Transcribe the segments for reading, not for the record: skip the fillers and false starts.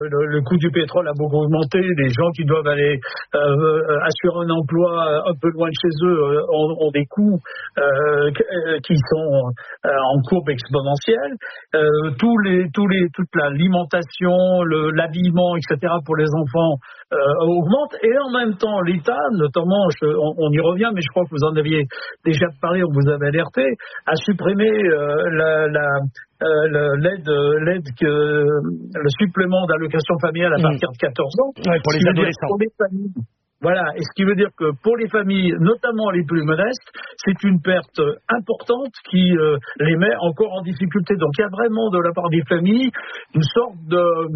Le coût du pétrole a beaucoup augmenté. Les gens qui doivent aller assurer un emploi un peu loin de chez eux ont des coûts qui sont en courbe exponentielle. Toute l'alimentation, l'habillement, etc. pour les enfants augmente. Et en même temps, l'État, notamment, on y revient, mais je crois que vous en aviez déjà parlé, on vous avait alerté, a supprimé le supplément d'allocation familiale à partir de 14 ans. Ouais, pour les adolescents. Pour les familles. Voilà, et ce qui veut dire que pour les familles, notamment les plus modestes, c'est une perte importante qui les met encore en difficulté. Donc il y a vraiment de la part des familles une sorte de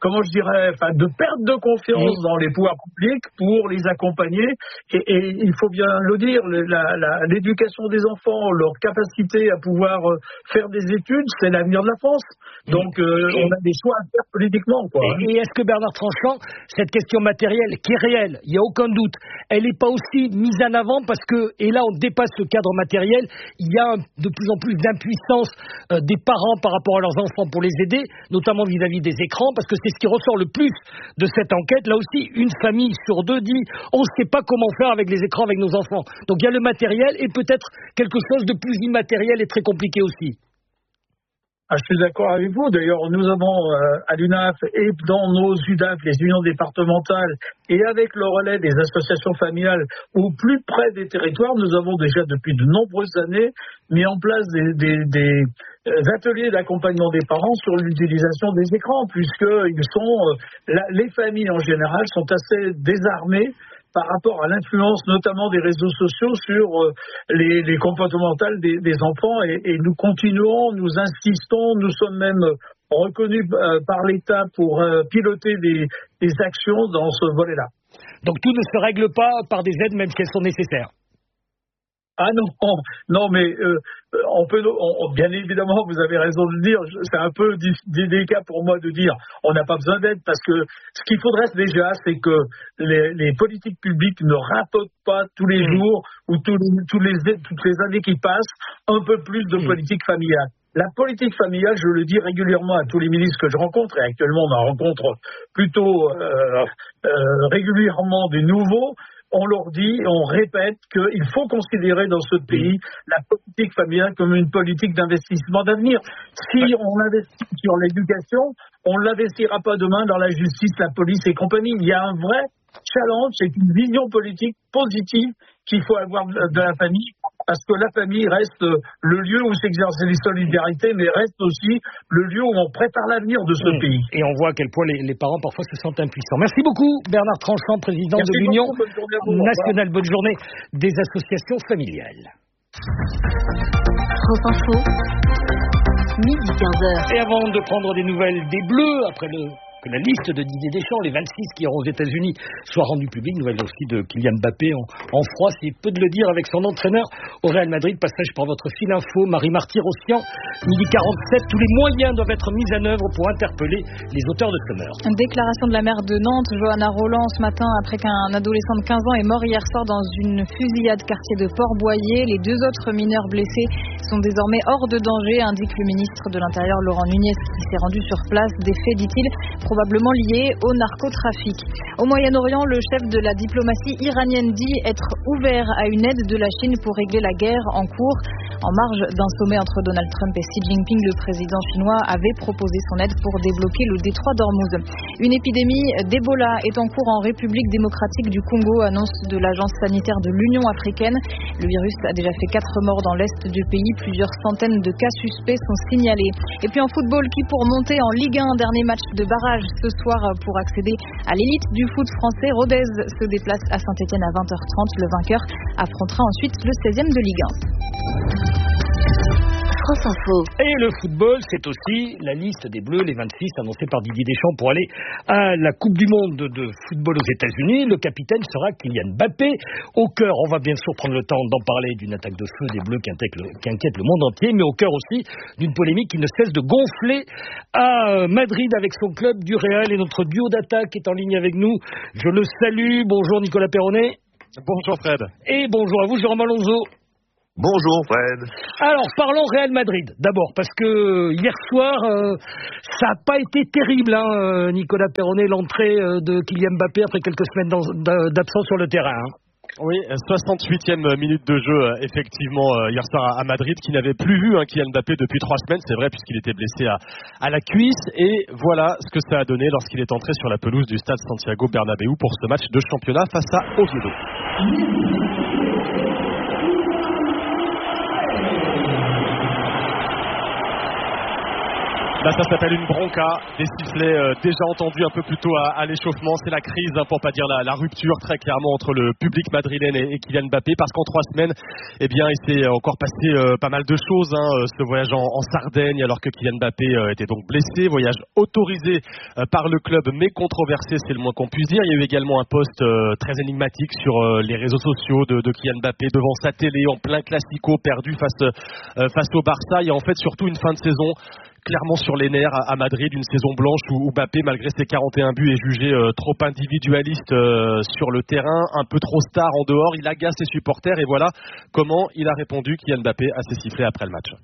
perte de confiance dans les pouvoirs publics pour les accompagner. Et il faut bien le dire, l'éducation des enfants, leur capacité à pouvoir faire des études, c'est l'avenir de la France. Donc on a des choix à faire politiquement, quoi. Et est-ce que Bernard Tranchant, cette question matérielle, qui est réelle, il n'y a aucun doute, elle n'est pas aussi mise en avant parce que, et là on dépasse le cadre matériel, il y a de plus en plus d'impuissance des parents par rapport à leurs enfants pour les aider, notamment vis-à-vis des écrans, parce que c'est ce qui ressort le plus de cette enquête. Là aussi, une famille sur deux dit on ne sait pas comment faire avec les écrans avec nos enfants. Donc il y a le matériel et peut-être quelque chose de plus immatériel et très compliqué aussi. Je suis d'accord avec vous. D'ailleurs, nous avons à l'UNAF et dans nos UDAF, les unions départementales, et avec le relais des associations familiales au plus près des territoires, nous avons déjà depuis de nombreuses années mis en place des ateliers d'accompagnement des parents sur l'utilisation des écrans, puisque les familles en général sont assez désarmées par rapport à l'influence notamment des réseaux sociaux sur les comportements mentaux des enfants, et nous continuons, nous insistons, nous sommes même reconnus par l'État pour piloter des actions dans ce volet-là. Donc tout ne se règle pas par des aides, même si elles sont nécessaires. Ah non, mais bien évidemment, vous avez raison de le dire, c'est un peu délicat pour moi de dire on n'a pas besoin d'aide, parce que ce qu'il faudrait déjà, c'est que les politiques publiques ne rapportent pas tous les jours ou toutes les années qui passent un peu plus de politique familiale. La politique familiale, je le dis régulièrement à tous les ministres que je rencontre, et actuellement on en rencontre plutôt régulièrement des nouveaux. On leur dit, on répète qu'il faut considérer dans ce pays la politique familiale comme une politique d'investissement d'avenir. Si on investit sur l'éducation, on ne l'investira pas demain dans la justice, la police et compagnie. Il y a un vrai challenge, c'est une vision politique positive qu'il faut avoir de la famille, parce que la famille reste le lieu où s'exercent les solidarités, mais reste aussi le lieu où on prépare l'avenir de ce pays. Et on voit à quel point les parents parfois se sentent impuissants. Merci beaucoup Bernard Tranchant, président de l'Union nationale, bonne journée, des associations familiales. France Info, midi 15h. Et avant de prendre des nouvelles des Bleus, après que la liste de Didier Deschamps, les 26 qui iront aux États-Unis, soit rendue publique. Nouvelle aussi de Kylian Mbappé en froid, c'est peu de le dire, avec son entraîneur au Real Madrid. Passage par votre fil info, Marie Marty-Rossian, midi 47. Tous les moyens doivent être mis en œuvre pour interpeller les auteurs de ce meurtre. Une déclaration de la maire de Nantes, Johanna Roland, ce matin, après qu'un adolescent de 15 ans est mort hier soir dans une fusillade quartier de Port-Boyer. Les deux autres mineurs blessés sont désormais hors de danger, indique le ministre de l'Intérieur Laurent Nunez, qui s'est rendu sur place. Des faits, dit-il, probablement liés au narcotrafic. Au Moyen-Orient, le chef de la diplomatie iranienne dit être ouvert à une aide de la Chine pour régler la guerre en cours. En marge d'un sommet entre Donald Trump et Xi Jinping, le président chinois avait proposé son aide pour débloquer le détroit d'Ormuz. Une épidémie d'Ebola est en cours en République démocratique du Congo, annonce de l'agence sanitaire de l'Union africaine. Le virus a déjà fait 4 morts dans l'est du pays. Plusieurs centaines de cas suspects sont signalés. Et puis en football, qui pour monter en Ligue 1, dernier match de barrage ce soir pour accéder à l'élite du foot français. Rodez se déplace à Saint-Etienne à 20h30. Le vainqueur affrontera ensuite le 16e de Ligue 1. France Info. Et le football, c'est aussi la liste des Bleus, les 26 annoncés par Didier Deschamps pour aller à la Coupe du Monde de football aux États-Unis. Le capitaine sera Kylian Mbappé. Au cœur, on va bien sûr prendre le temps d'en parler, d'une attaque de feu des Bleus qui inquiète le monde entier, mais au cœur aussi d'une polémique qui ne cesse de gonfler à Madrid avec son club du Real. Et notre duo d'attaque est en ligne avec nous. Je le salue. Bonjour Nicolas Perronnet. Bonjour Fred. Et bonjour à vous Jérôme Alonso. Bonjour Fred. Alors parlons Real Madrid d'abord, parce que hier soir ça n'a pas été terrible, Nicolas Perronnet, l'entrée de Kylian Mbappé après quelques semaines d'absence sur le terrain. Oui, 68e minute de jeu, effectivement, hier soir à Madrid, qui n'avait plus vu Kylian Mbappé depuis 3 semaines, c'est vrai, puisqu'il était blessé à la cuisse. Et voilà ce que ça a donné lorsqu'il est entré sur la pelouse du stade Santiago Bernabéu pour ce match de championnat face à Oviedo. Là, ça s'appelle une bronca, des sifflets déjà entendus un peu plus tôt à l'échauffement. C'est la crise, pour pas dire la rupture très clairement entre le public madrilène et Kylian Mbappé, parce qu'en 3 semaines, il s'est encore passé pas mal de choses. Ce voyage en Sardaigne, alors que Kylian Mbappé était donc blessé, voyage autorisé par le club, mais controversé, c'est le moins qu'on puisse dire. Il y a eu également un post très énigmatique sur les réseaux sociaux de Kylian Mbappé devant sa télé en plein classico, perdu face au Barça. Il y a en fait surtout une fin de saison clairement sur les nerfs à Madrid, une saison blanche où Mbappé, malgré ses 41 buts, est jugé trop individualiste sur le terrain, un peu trop star en dehors. Il agace ses supporters et voilà comment il a répondu, Kylian Mbappé, à ses sifflets après le match.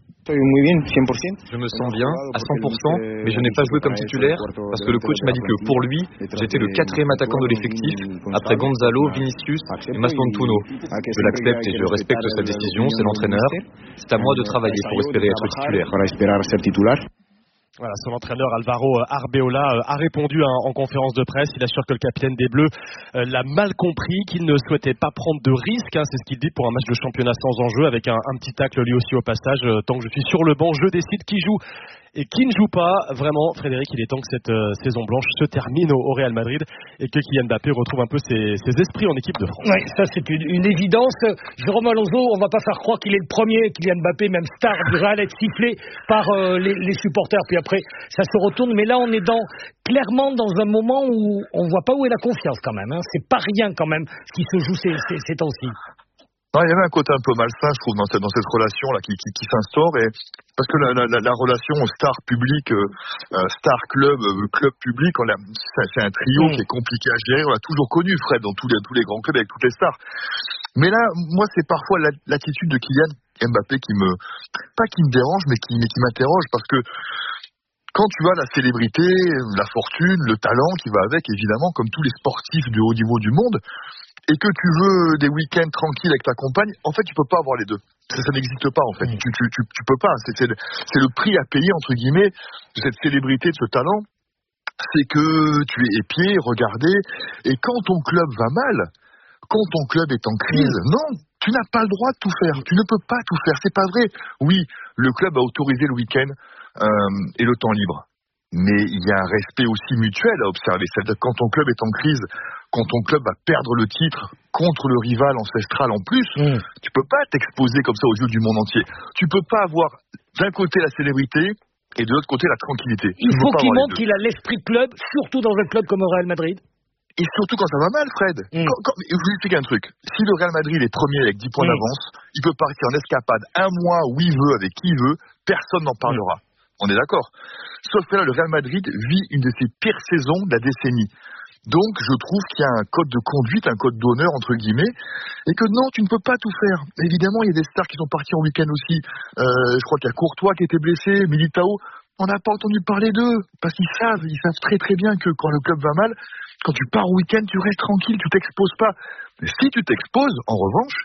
Je me sens bien, à 100%, mais je n'ai pas joué comme titulaire parce que le coach m'a dit que pour lui, j'étais le 4e attaquant de l'effectif, après Gonzalo, Vinicius et Mastontuno. Je l'accepte et je respecte sa décision, c'est l'entraîneur. C'est à moi de travailler pour espérer être titulaire. Voilà, son entraîneur Alvaro Arbeola a répondu en conférence de presse. Il assure que le capitaine des Bleus l'a mal compris, qu'il ne souhaitait pas prendre de risques. C'est ce qu'il dit pour un match de championnat sans enjeu, avec un petit tacle lui aussi au passage. Tant que je suis sur le banc, je décide qui joue et qui ne joue pas. Vraiment, Frédéric, il est temps que cette saison blanche se termine au Real Madrid et que Kylian Mbappé retrouve un peu ses esprits en équipe de France. Oui, ça c'est une évidence. Jérôme Alonso, on va pas faire croire qu'il est le premier, Kylian Mbappé, même star du Real, être sifflé par les supporters. Puis après, ça se retourne. Mais là, on est clairement dans un moment où on voit pas où est la confiance quand même. C'est pas rien quand même ce qui se joue ces temps-ci. Non, il y avait un côté un peu malsain, je trouve, dans cette relation-là qui s'instaure, et parce que la relation star-public, star-club, club-public, c'est un trio qui est compliqué à gérer. On l'a toujours connu, Fred, dans tous les grands clubs avec toutes les stars. Mais là, moi, c'est parfois l'attitude de Kylian Mbappé qui me dérange, mais qui m'interroge, parce que quand tu as la célébrité, la fortune, le talent qui va avec, évidemment, comme tous les sportifs de haut niveau du monde, et que tu veux des week-ends tranquilles avec ta compagne, en fait, tu peux pas avoir les deux. Ça n'existe pas, en fait. Tu peux pas. C'est le prix à payer, entre guillemets, de cette célébrité, de ce talent. C'est que tu es épié, regardé, et quand ton club va mal, quand ton club est en crise, non, tu n'as pas le droit de tout faire. Tu ne peux pas tout faire. C'est pas vrai. Oui, le club a autorisé le week-end et le temps libre. Mais il y a un respect aussi mutuel à observer. C'est-à-dire quand ton club est en crise, quand ton club va perdre le titre contre le rival ancestral en plus, tu peux pas t'exposer comme ça aux yeux du monde entier. Tu peux pas avoir d'un côté la célébrité et de l'autre côté la tranquillité. Il faut qu'il montre qu'il a l'esprit de club, surtout dans un club comme le Real Madrid. Et surtout quand ça va mal, Fred. Je vous explique un truc. Si le Real Madrid est premier avec 10 points d'avance, il peut partir en escapade un mois où il veut, avec qui il veut, personne n'en parlera. On est d'accord. Sauf que là, le Real Madrid vit une de ses pires saisons de la décennie. Donc, je trouve qu'il y a un code de conduite, un code d'honneur, entre guillemets, et que non, tu ne peux pas tout faire. Évidemment, il y a des stars qui sont partis en week-end aussi. Je crois qu'il y a Courtois qui était blessé, Militao. On n'a pas entendu parler d'eux, parce qu'ils savent très très bien que quand le club va mal, quand tu pars au week-end, tu restes tranquille, tu t'exposes pas. Mais si tu t'exposes, en revanche,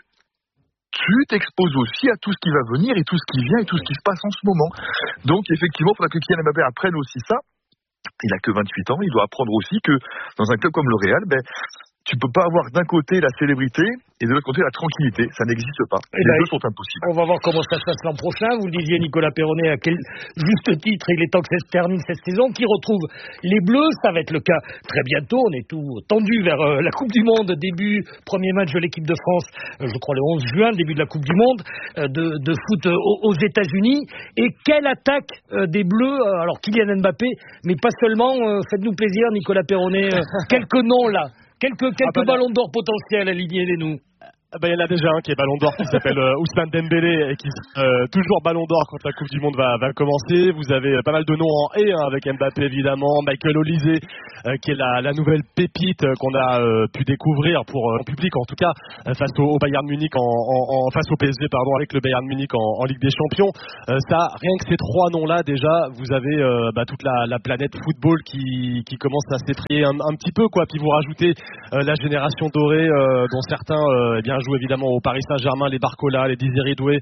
tu t'exposes aussi à tout ce qui va venir et tout ce qui vient et tout ce qui se passe en ce moment. Donc effectivement, il faudra que Kylian Mbappé apprenne aussi ça. Il a que 28 ans, il doit apprendre aussi que dans un club comme le Real, tu peux pas avoir d'un côté la célébrité et de l'autre côté la tranquillité. Ça n'existe pas. Les deux sont impossibles. On va voir comment ça se passe l'an prochain. Vous le disiez, Nicolas Perronnet, à quel juste titre il est temps que ça se termine cette saison, qui retrouve les Bleus. Ça va être le cas très bientôt. On est tout tendu vers la Coupe du Monde. Premier match de l'équipe de France, je crois le 11 juin, début de la Coupe du Monde de foot aux États-Unis. Et quelle attaque des Bleus. Alors Kylian Mbappé, mais pas seulement. Faites-nous plaisir, Nicolas Perronnet. Quelques noms là. Quelques ballons d'or potentiels, alignez-les-nous. Il y en a déjà un qui est Ballon d'Or qui s'appelle Ousmane Dembélé et qui toujours Ballon d'Or quand la Coupe du Monde va commencer. Vous avez pas mal de noms en avec Mbappé évidemment, Michael Olise qui est la nouvelle pépite qu'on a pu découvrir en public en tout cas face au Bayern Munich face au PSG avec le Bayern Munich en Ligue des Champions. Ça, rien que ces trois noms-là déjà, vous avez toute la planète football qui commence à s'effrayer un petit peu quoi. Puis vous rajoutez la génération dorée dont certains jouent évidemment au Paris Saint-Germain, les Barcola, les Désiré Doué,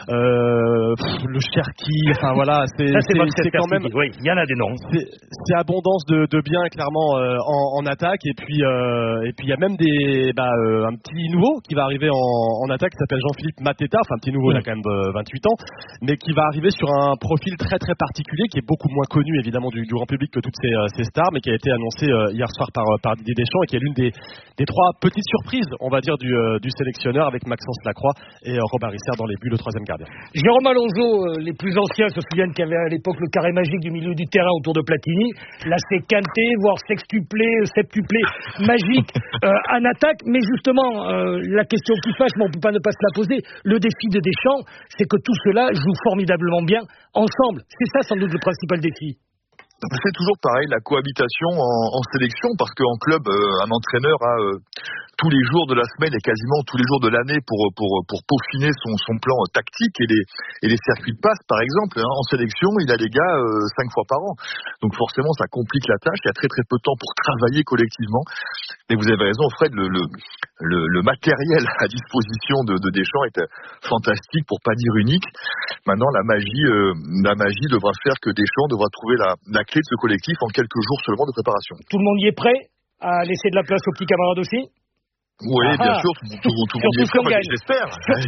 le Cherki, enfin voilà, c'est quand même. Oui, il y en a des noms. C'est abondance de biens clairement en attaque et puis il y a même un petit nouveau qui va arriver en attaque qui s'appelle Jean-Philippe Mateta, enfin un petit nouveau, il a quand même 28 ans, mais qui va arriver sur un profil très très particulier qui est beaucoup moins connu évidemment du grand public que toutes ces stars, mais qui a été annoncé hier soir par Didier Deschamps et qui est l'une des trois petites surprises, on va dire, du sélectionneur avec Maxence Lacroix et Robert Risser dans les buts, le troisième gardien. Jérôme Alonso, les plus anciens se souviennent qu'il y avait à l'époque le carré magique du milieu du terrain autour de Platini. Là, c'est quinté, voire sextuplé, septuplé, magique en attaque. Mais justement, la question qui fâche, mais on ne peut pas ne pas se la poser, le défi de Deschamps, c'est que tout cela joue formidablement bien ensemble. C'est ça sans doute le principal défi. C'est toujours pareil, la cohabitation en sélection, parce qu'en club, un entraîneur a tous les jours de la semaine et quasiment tous les jours de l'année pour peaufiner son plan tactique et les circuits de passe, par exemple. En sélection, il a les gars 5 fois par an. Donc forcément, ça complique la tâche. Il y a très très peu de temps pour travailler collectivement. Et vous avez raison, Fred, le matériel à disposition de Deschamps est fantastique, pour pas dire unique. Maintenant, la magie devra faire que Deschamps devra trouver la clé de ce collectif en quelques jours seulement de préparation. Tout le monde y est prêt à laisser de la place aux petits camarades aussi? Oui, bien sûr, tout le monde y est prêt, j'espère.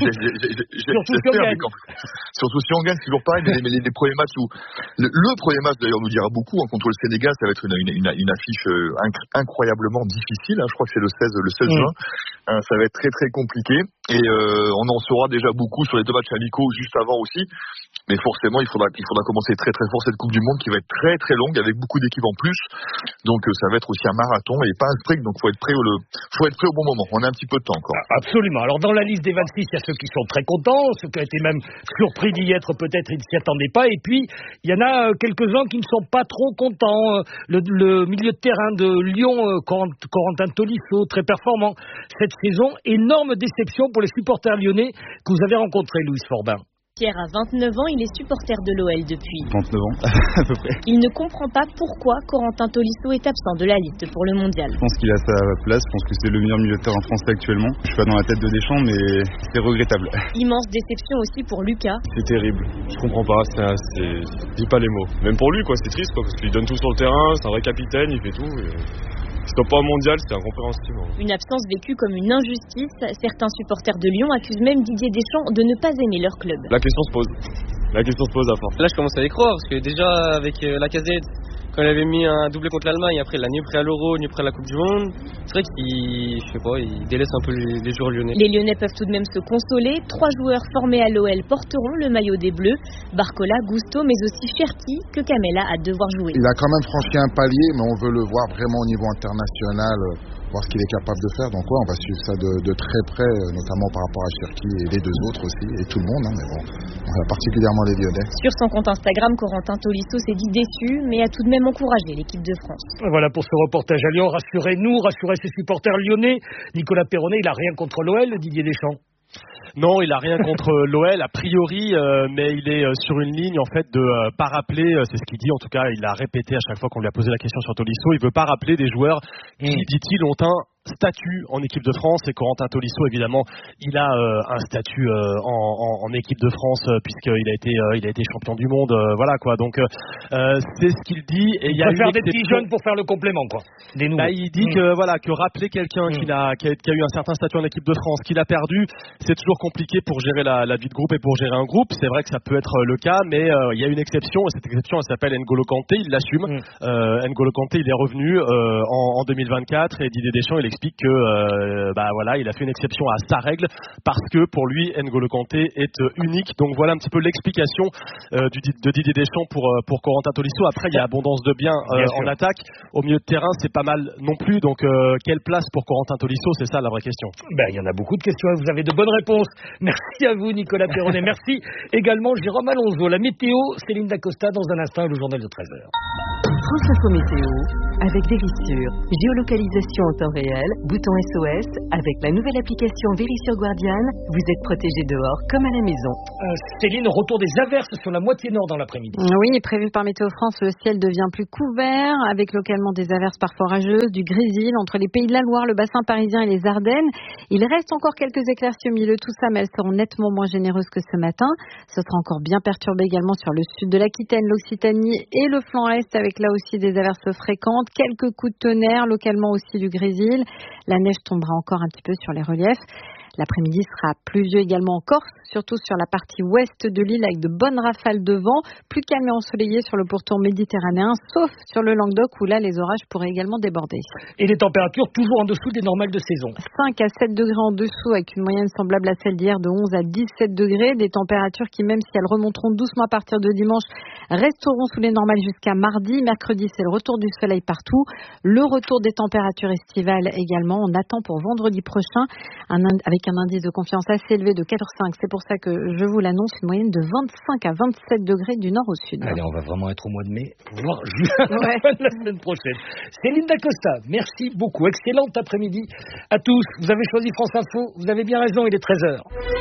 Surtout si on gagne, c'est toujours pareil, mais les premiers matchs le premier match d'ailleurs nous dira beaucoup, contre le Sénégal, ça va être une affiche incroyablement difficile, je crois que c'est le 16 juin, ça va être très très compliqué, et on en saura déjà beaucoup sur les 2 matchs amicaux juste avant aussi, mais forcément il faudra commencer très très fort cette Coupe du Monde qui va être très très longue avec beaucoup d'équipes en plus, donc ça va être aussi un marathon et pas un sprint, donc faut être prêt au bon moment. On a un petit peu de temps encore. Absolument. Alors dans la liste des 26, il y a ceux qui sont très contents, ceux qui ont été même surpris d'y être, peut-être ils ne s'y attendaient pas, et puis il y en a quelques-uns qui ne sont pas trop contents. Le milieu de terrain de Lyon, Corentin Tolisso, très performant cette saison. Énorme déception pour les supporters lyonnais que vous avez rencontrés, Louis Forbin. Pierre a 29 ans, il est supporter de l'OL depuis 29 ans, à peu près. Il ne comprend pas pourquoi Corentin Tolisso est absent de la liste pour le mondial. Je pense qu'il a sa place, je pense que c'est le meilleur milieu de terrain français actuellement. Je suis pas dans la tête de Deschamps, mais c'est regrettable. Immense déception aussi pour Lucas. C'est terrible, je comprends pas, je dis pas les mots. Même pour lui, c'est triste, parce qu'il donne tout sur le terrain, c'est un vrai capitaine, il fait tout. C'est pas un mondial, c'est incompréhensible. Une absence vécue comme une injustice. Certains supporters de Lyon accusent même Didier Deschamps de ne pas aimer leur club. La question se pose à force. Là, je commence à y croire, parce que déjà, avec Lacazette, quand il avait mis un doublé contre l'Allemagne, après il l'a ni prêt à l'Euro, ni prêt à la Coupe du Monde, c'est vrai qu'il délaisse un peu les joueurs lyonnais. Les Lyonnais peuvent tout de même se consoler. 3 joueurs formés à l'OL porteront le maillot des Bleus. Barcola, Gusto, mais aussi Cherki, que Kamela a devoir jouer. Il a quand même franchi un palier, mais on veut le voir vraiment au niveau international, voir ce qu'il est capable de faire. Donc on va suivre ça de très près, notamment par rapport à Cherki et les 2 autres aussi, et tout le monde, mais bon, particulièrement les Lyonnais. Sur son compte Instagram, Corentin Tolisso s'est dit déçu, mais a tout de même encouragé l'équipe de France. Voilà pour ce reportage à Lyon. Rassurez-nous, rassurez ses supporters lyonnais. Nicolas Perronnet, il n'a rien contre l'OL, Didier Deschamps. Non, il a rien contre l'OL a priori, mais il est sur une ligne en fait de pas rappeler, c'est ce qu'il dit en tout cas, il a répété à chaque fois qu'on lui a posé la question sur Tolisso, il veut pas rappeler des joueurs qui, dit-il, ont un statut en équipe de France, et Corentin Tolisso évidemment il a un statut en équipe de France puisqu'il a été champion du monde, voilà quoi, donc c'est ce qu'il dit, et il y a faire des petits jeunes pour faire le complément quoi. Il dit que rappeler quelqu'un qui a eu un certain statut en équipe de France, qu'il a perdu, c'est toujours compliqué pour gérer la vie de groupe et pour gérer un groupe. C'est vrai que ça peut être le cas, mais il y a une exception, et cette exception elle s'appelle N'Golo Kanté, il l'assume. N'Golo Kanté il est revenu en 2024, et Didier Deschamps il explique que voilà, il a fait une exception à sa règle parce que pour lui N'Golo Kanté est unique. Donc voilà un petit peu l'explication de Didier Deschamps pour Corentin Tolisso. Après il y a abondance de biens en attaque. Au milieu de terrain c'est pas mal non plus. Donc quelle place pour Corentin Tolisso, c'est ça la vraie question. Il y en a beaucoup de questions, vous avez de bonnes réponses. Merci à vous Nicolas Perronnet. Merci également Jérôme Alonso. La météo, Céline Dacosta dans un instant et le journal de 13h. France Info Météo avec Vérissure. Géolocalisation en temps réel, bouton SOS. Avec la nouvelle application Vérissure Guardian, vous êtes protégé dehors comme à la maison. Céline, retour des averses sur la moitié nord dans l'après-midi. Oui, prévu par Météo France, le ciel devient plus couvert avec localement des averses parfois orageuses, du grésil entre les Pays de la Loire, le bassin parisien et les Ardennes. Il reste encore quelques éclaircies au milieu de tout ça, mais elles seront nettement moins généreuses que ce matin. Ce sera encore bien perturbé également sur le sud de l'Aquitaine, l'Occitanie et le flanc est avec là aussi des averses fréquentes. Quelques coups de tonnerre, localement aussi du grésil. La neige tombera encore un petit peu sur les reliefs. L'après-midi sera pluvieux également en Corse, surtout sur la partie ouest de l'île avec de bonnes rafales de vent, plus calme et ensoleillé sur le pourtour méditerranéen, sauf sur le Languedoc où là les orages pourraient également déborder. Et les températures toujours en dessous des normales de saison. 5 à 7 degrés en dessous avec une moyenne semblable à celle d'hier de 11 à 17 degrés, des températures qui même si elles remonteront doucement à partir de dimanche, resteront sous les normales jusqu'à mardi. Mercredi c'est le retour du soleil partout, le retour des températures estivales également. On attend pour vendredi prochain avec un indice de confiance assez élevé de 4,5. C'est pour ça que je vous l'annonce, une moyenne de 25 à 27 degrés du nord au sud. Allez, on va vraiment être au mois de mai, voire juin, la semaine prochaine. Céline Dacosta, merci beaucoup. Excellent après-midi à tous. Vous avez choisi France Info, vous avez bien raison, il est 13h.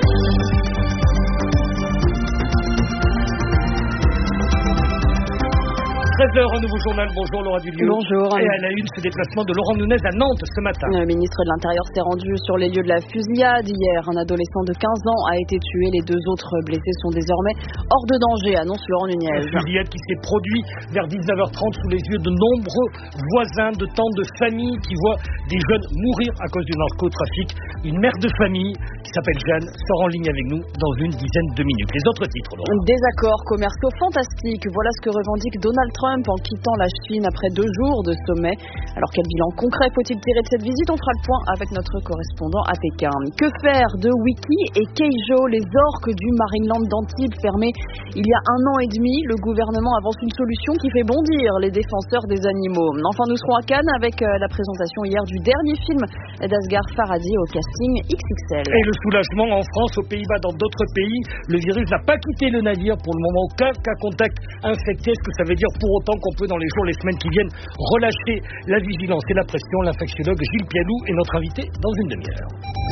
13h, un nouveau journal. Bonjour Laura Dulieu. Bonjour. Et à la une, ce déplacement de Laurent Nunez à Nantes ce matin. Le ministre de l'Intérieur s'est rendu sur les lieux de la fusillade. Hier, un adolescent de 15 ans a été tué. Les 2 autres blessés sont désormais hors de danger, annonce Laurent Nunez. Une fusillade qui s'est produite vers 19h30 sous les yeux de nombreux voisins, de tant de familles qui voient des jeunes mourir à cause du narcotrafic. Une mère de famille qui s'appelle Jeanne sort en ligne avec nous dans une dizaine de minutes. Les autres titres, Laurent. Désaccords commerciaux fantastiques. Voilà ce que revendique Donald Trump en quittant la Chine après 2 jours de sommet. Alors quel bilan concret faut-il tirer de cette visite? On fera le point avec notre correspondant à Pékin. Que faire de Wiki et Keijo, les orques du Marineland d'Antibes fermés il y a 1 an et demi? Le gouvernement avance une solution qui fait bondir les défenseurs des animaux. Enfin, nous serons à Cannes avec la présentation hier du dernier film d'Asghar Farhadi au casting XXL. Et le soulagement en France, aux Pays-Bas, dans d'autres pays, le virus n'a pas quitté le navire pour le moment. Aucun cas contact infecté. Est-ce que ça veut dire pour autant qu'on peut dans les jours, les semaines qui viennent relâcher la vigilance et la pression? L'infectiologue Gilles Pialou est notre invité dans une demi-heure.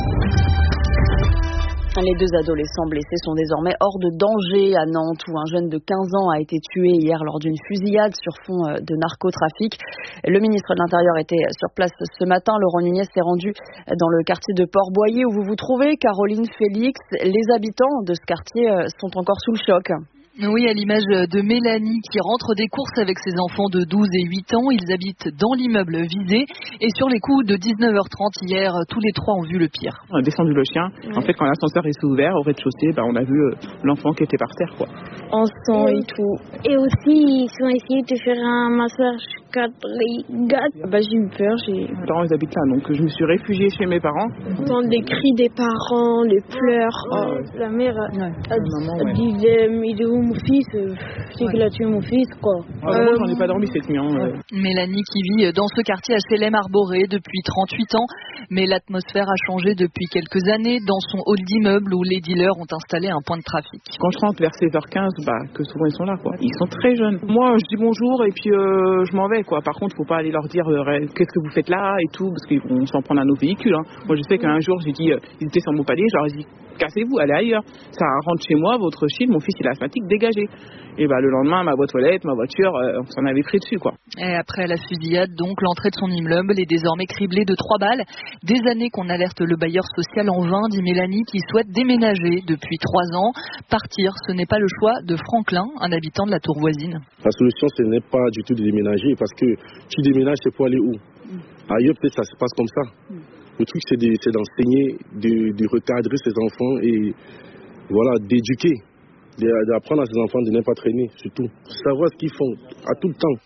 Les 2 adolescents blessés sont désormais hors de danger à Nantes où un jeune de 15 ans a été tué hier lors d'une fusillade sur fond de narcotrafic. Le ministre de l'Intérieur était sur place ce matin. Laurent Nunez s'est rendu dans le quartier de Port-Boyer où vous vous trouvez, Caroline Félix. Les habitants de ce quartier sont encore sous le choc. Oui, à l'image de Mélanie qui rentre des courses avec ses enfants de 12 et 8 ans. Ils habitent dans l'immeuble visé. Et sur les coups de 19h30 hier, tous les 3 ont vu le pire. On a descendu le chien. En fait, quand l'ascenseur s'est ouvert au rez-de-chaussée, on a vu l'enfant qui était par terre, quoi. En sang et tout. Et aussi, ils ont essayé de faire un massage cardiaque. J'ai eu peur. Mes parents, ils habitent là, donc je me suis réfugiée chez mes parents. J'entends les cris des parents, les pleurs. La mère disait, il est où mon fils? C'est qu'il a tué mon fils, quoi. J'en ai pas dormi cette nuit. Mélanie qui vit dans ce quartier HLM Arboré depuis 38 ans. Mais l'atmosphère a changé depuis quelques années dans son hall d'immeuble où les dealers ont installé un point de trafic. Quand je rentre vers 16h15, que souvent ils sont là, quoi. Ils sont très jeunes. Moi, je dis bonjour et puis je m'en vais, quoi. Par contre, faut pas aller leur dire qu'est-ce que vous faites là et tout, parce qu'ils vont s'en prendre à nos véhicules. Moi, je sais qu'un jour, j'ai dit, ils étaient sur mon palier, je leur ai dit, cassez-vous, allez ailleurs. Ça rentre chez moi, votre chill, mon fils il est asthmatique, dégagez. Et le lendemain, ma boîte aux lettres, ma voiture, on s'en avait pris dessus, quoi. Et après la fusillade, donc, l'entrée de son immeuble est désormais criblée de 3 balles. Des années qu'on alerte le bailleur social en vain, dit Mélanie, qui souhaite déménager depuis 3 ans. Partir, ce n'est pas le choix de Franklin, un habitant de la tour voisine. La solution, ce n'est pas du tout de déménager, parce que tu déménages, c'est pour aller où? Ailleurs, peut-être ça se passe comme ça. Le truc, c'est d'enseigner, de recadrer ses enfants et voilà, d'éduquer. D'apprendre à ses enfants de ne pas traîner, surtout. Savoir ce qu'ils font à tout le temps.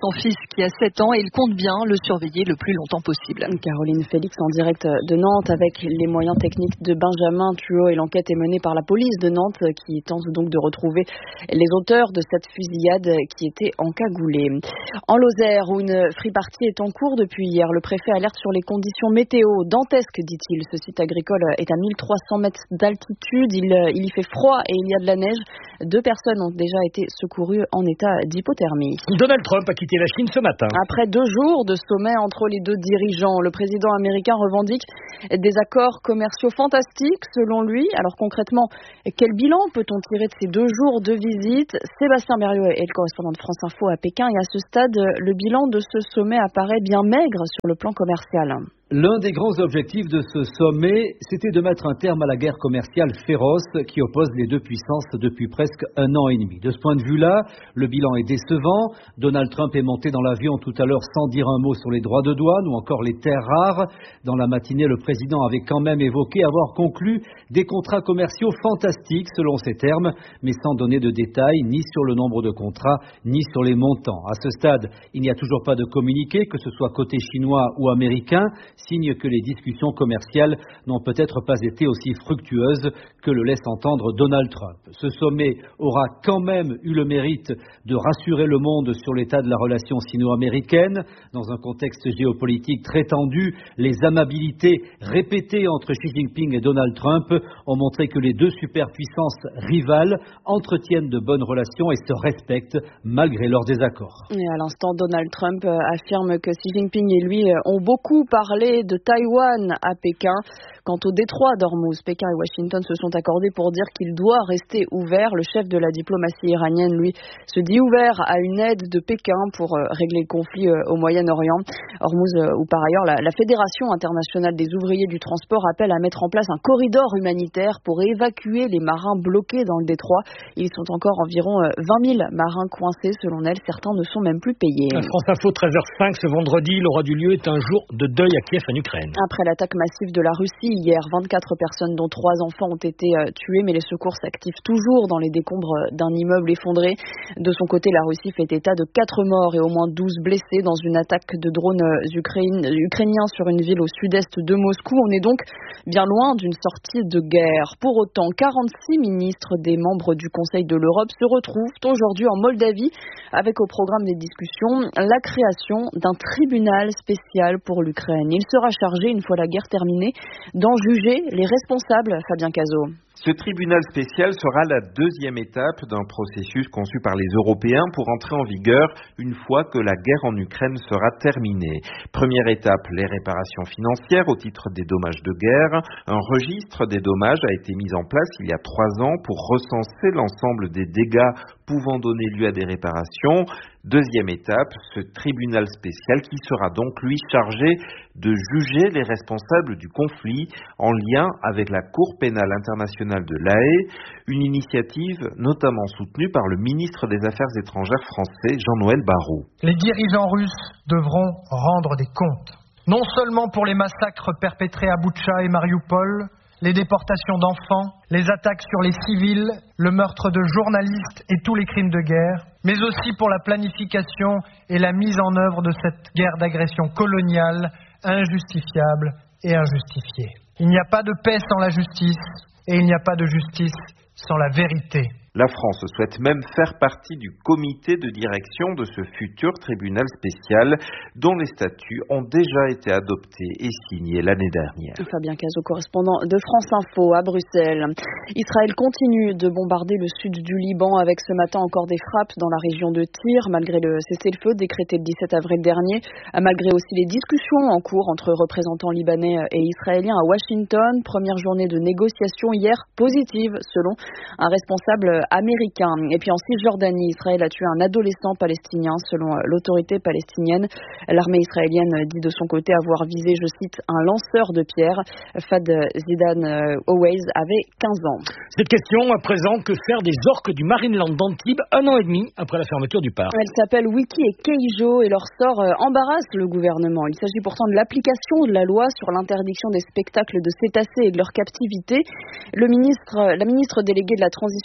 son fils qui a 7 ans et il compte bien le surveiller le plus longtemps possible. Caroline Félix en direct de Nantes avec les moyens techniques de Benjamin Thuot, et l'enquête est menée par la police de Nantes qui tente donc de retrouver les auteurs de cette fusillade qui était encagoulée. En Lozère, où une free-party est en cours depuis hier, le préfet alerte sur les conditions météo dantesques, dit-il. Ce site agricole est à 1300 mètres d'altitude, il y fait froid et il y a de la neige. 2 personnes ont déjà été secourues en état d'hypothermie. Donald Trump a quitté la Chine ce matin. Après 2 jours de sommet entre les 2 dirigeants, le président américain revendique des accords commerciaux fantastiques selon lui. Alors concrètement, quel bilan peut-on tirer de ces 2 jours de visite? Sébastien Berriot est le correspondant de France Info à Pékin et à ce stade, le bilan de ce sommet apparaît bien maigre sur le plan commercial. L'un des grands objectifs de ce sommet, c'était de mettre un terme à la guerre commerciale féroce qui oppose les 2 puissances depuis presque 1 an et demi. De ce point de vue-là, le bilan est décevant. Donald Trump est monté dans l'avion tout à l'heure sans dire un mot sur les droits de douane ou encore les terres rares. Dans la matinée, le président avait quand même évoqué avoir conclu des contrats commerciaux fantastiques selon ses termes, mais sans donner de détails ni sur le nombre de contrats ni sur les montants. À ce stade, il n'y a toujours pas de communiqué, que ce soit côté chinois ou américain, signe que les discussions commerciales n'ont peut-être pas été aussi fructueuses que le laisse entendre Donald Trump. Ce sommet aura quand même eu le mérite de rassurer le monde sur l'état de la relation sino-américaine. Dans un contexte géopolitique très tendu, les amabilités répétées entre Xi Jinping et Donald Trump ont montré que les 2 superpuissances rivales entretiennent de bonnes relations et se respectent malgré leurs désaccords. Et à l'instant, Donald Trump affirme que Xi Jinping et lui ont beaucoup parlé de Taïwan à Pékin. Quant au détroit d'Ormuz, Pékin et Washington se sont accordés pour dire qu'il doit rester ouvert. Le chef de la diplomatie iranienne, lui, se dit ouvert à une aide de Pékin pour régler le conflit au Moyen-Orient. Ormuz, ou par ailleurs, la Fédération internationale des ouvriers du transport appelle à mettre en place un corridor humanitaire pour évacuer les marins bloqués dans le détroit. Ils sont encore environ 20 000 marins coincés. Selon elle, certains ne sont même plus payés. France Info, 13h05, ce vendredi, l'aura du lieu est un jour de deuil à Kiev, en Ukraine. Après l'attaque massive de la Russie hier, 24 personnes dont 3 enfants ont été tuées, mais les secours s'activent toujours dans les décombres d'un immeuble effondré. De son côté, la Russie fait état de 4 morts et au moins 12 blessés dans une attaque de drones ukrainiens sur une ville au sud-est de Moscou. On est donc bien loin d'une sortie de guerre. Pour autant, 46 ministres des membres du Conseil de l'Europe se retrouvent aujourd'hui en Moldavie avec au programme des discussions la création d'un tribunal spécial pour l'Ukraine. Il sera chargé, une fois la guerre terminée, d'en juger les responsables. Fabien Cazot. Ce tribunal spécial sera la 2e étape d'un processus conçu par les Européens pour entrer en vigueur une fois que la guerre en Ukraine sera terminée. Première étape, les réparations financières au titre des dommages de guerre. Un registre des dommages a été mis en place il y a 3 ans pour recenser l'ensemble des dégâts pouvant donner lieu à des réparations. Deuxième étape, ce tribunal spécial qui sera donc lui chargé de juger les responsables du conflit en lien avec la Cour pénale internationale de La Haye, une initiative notamment soutenue par le ministre des Affaires étrangères français Jean-Noël Barrot. Les dirigeants russes devront rendre des comptes, non seulement pour les massacres perpétrés à Boutcha et Mariupol, les déportations d'enfants, les attaques sur les civils, le meurtre de journalistes et tous les crimes de guerre, mais aussi pour la planification et la mise en œuvre de cette guerre d'agression coloniale injustifiable et injustifiée. Il n'y a pas de paix sans la justice et il n'y a pas de justice sans la vérité. La France souhaite même faire partie du comité de direction de ce futur tribunal spécial dont les statuts ont déjà été adoptés et signés l'année dernière. Fabien Cazot, correspondant de France Info à Bruxelles. Israël continue de bombarder le sud du Liban avec ce matin encore des frappes dans la région de Tyr, malgré le cessez-le-feu décrété le 17 avril dernier, malgré aussi les discussions en cours entre représentants libanais et israéliens à Washington. Première journée de négociation hier positive selon un responsable américain. Et puis en Cisjordanie, Israël a tué un adolescent palestinien selon l'autorité palestinienne. L'armée israélienne dit de son côté avoir visé, je cite, un lanceur de pierres. Fad Zidan Oweiz avait 15 ans. Cette question à présent, que faire des orques du Marineland d'Antibes 1 an et demi après la fermeture du parc? Elles s'appellent Wiki et Keijo et leur sort embarrasse le gouvernement. Il s'agit pourtant de l'application de la loi sur l'interdiction des spectacles de cétacés et de leur captivité. La ministre déléguée de la transition écologique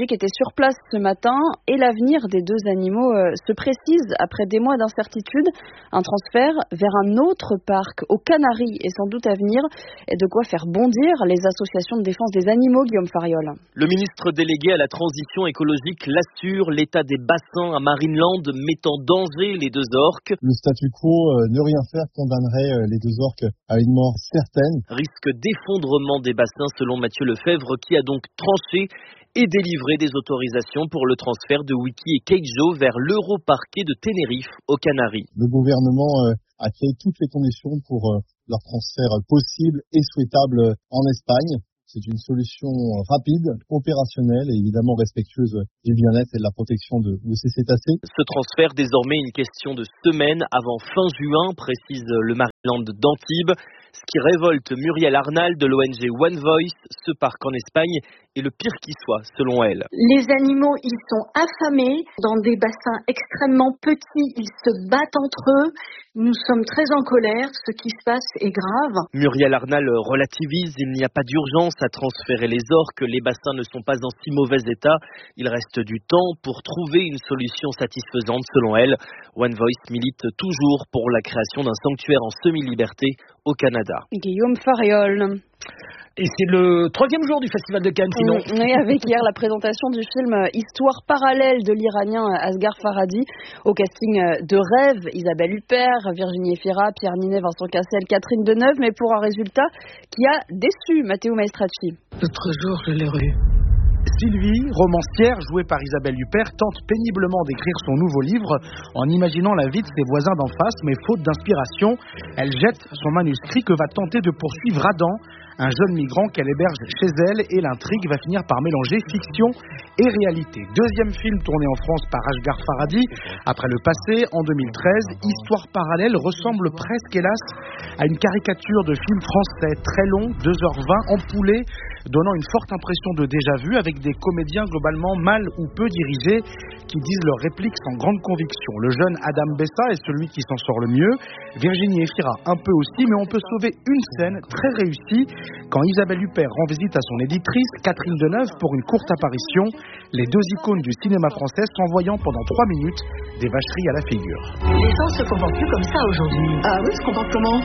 République était sur place ce matin et l'avenir des deux animaux se précise après des mois d'incertitude. Un transfert vers un autre parc aux Canaries est sans doute à venir et de quoi faire bondir les associations de défense des animaux, Guillaume Fariol. Le ministre délégué à la transition écologique l'assure, l'état des bassins à Marineland met en danger les deux orques. Le statu quo, ne rien faire, condamnerait les deux orques à une mort certaine. Risque d'effondrement des bassins selon Mathieu Lefebvre qui a donc tranché et délivré des autorisations pour le transfert de Wiki et Keijo vers l'Europarquet de Tenerife aux Canaries. Le gouvernement a créé toutes les conditions pour leur transfert possible et souhaitable en Espagne. C'est une solution rapide, opérationnelle et évidemment respectueuse du bien-être et de la protection de ces cétacés. Ce transfert, désormais une question de semaine avant fin juin, précise le Marineland d'Antibes. Ce qui révolte Muriel Arnal de l'ONG One Voice, ce parc en Espagne est le pire qui soit, selon elle. Les animaux, ils sont affamés dans des bassins extrêmement petits, ils se battent entre eux. Nous sommes très en colère, ce qui se passe est grave. Muriel Arnal relativise, il n'y a pas d'urgence à transférer les orques, les bassins ne sont pas en si mauvais état. Il reste du temps pour trouver une solution satisfaisante, selon elle. One Voice milite toujours pour la création d'un sanctuaire en semi-liberté au Canada. Guillaume Fariol. Et c'est le 3e jour du Festival de Cannes, sinon. Oui, avec hier la présentation du film Histoire parallèle de l'Iranien Asghar Farhadi. Au casting de rêve, Isabelle Huppert, Virginie Efira, Pierre Ninet, Vincent Cassel, Catherine Deneuve, mais pour un résultat qui a déçu Matteo Maestracci. L'autre jour, je l'ai rue. Sylvie, romancière jouée par Isabelle Huppert, tente péniblement d'écrire son nouveau livre en imaginant la vie de ses voisins d'en face, mais faute d'inspiration, elle jette son manuscrit que va tenter de poursuivre Adam, un jeune migrant qu'elle héberge chez elle, et l'intrigue va finir par mélanger fiction et réalité. Deuxième film tourné en France par Asghar Farhadi. Après le passé, en 2013, Histoire parallèle ressemble presque, hélas, à une caricature de film français très long, 2h20, empoulé, donnant une forte impression de déjà-vu avec des comédiens globalement mal ou peu dirigés qui disent leurs répliques sans grande conviction. Le jeune Adam Bessa est celui qui s'en sort le mieux, Virginie Efira un peu aussi, mais on peut sauver une scène très réussie quand Isabelle Huppert rend visite à son éditrice Catherine Deneuve pour une courte apparition, les deux icônes du cinéma français s'envoyant pendant 3 minutes des vacheries à la figure. Les gens se comportent plus comme ça aujourd'hui. Ah oui, se comportent comment?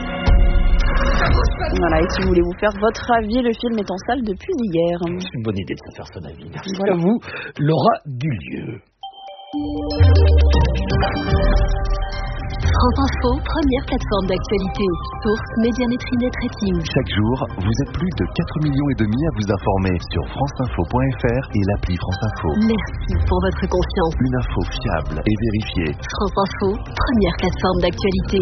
Voilà, et si vous voulez vous faire votre avis, le film est en salle depuis hier. C'est une bonne idée de se faire son avis. Merci à vous, Laura Dulieu. France Info, première plateforme d'actualité. Source Médiamétrie Net Rating. Chaque jour, vous êtes plus de 4,5 millions à vous informer sur franceinfo.fr et l'appli France Info. Merci pour votre confiance. Une info fiable et vérifiée. France Info, première plateforme d'actualité.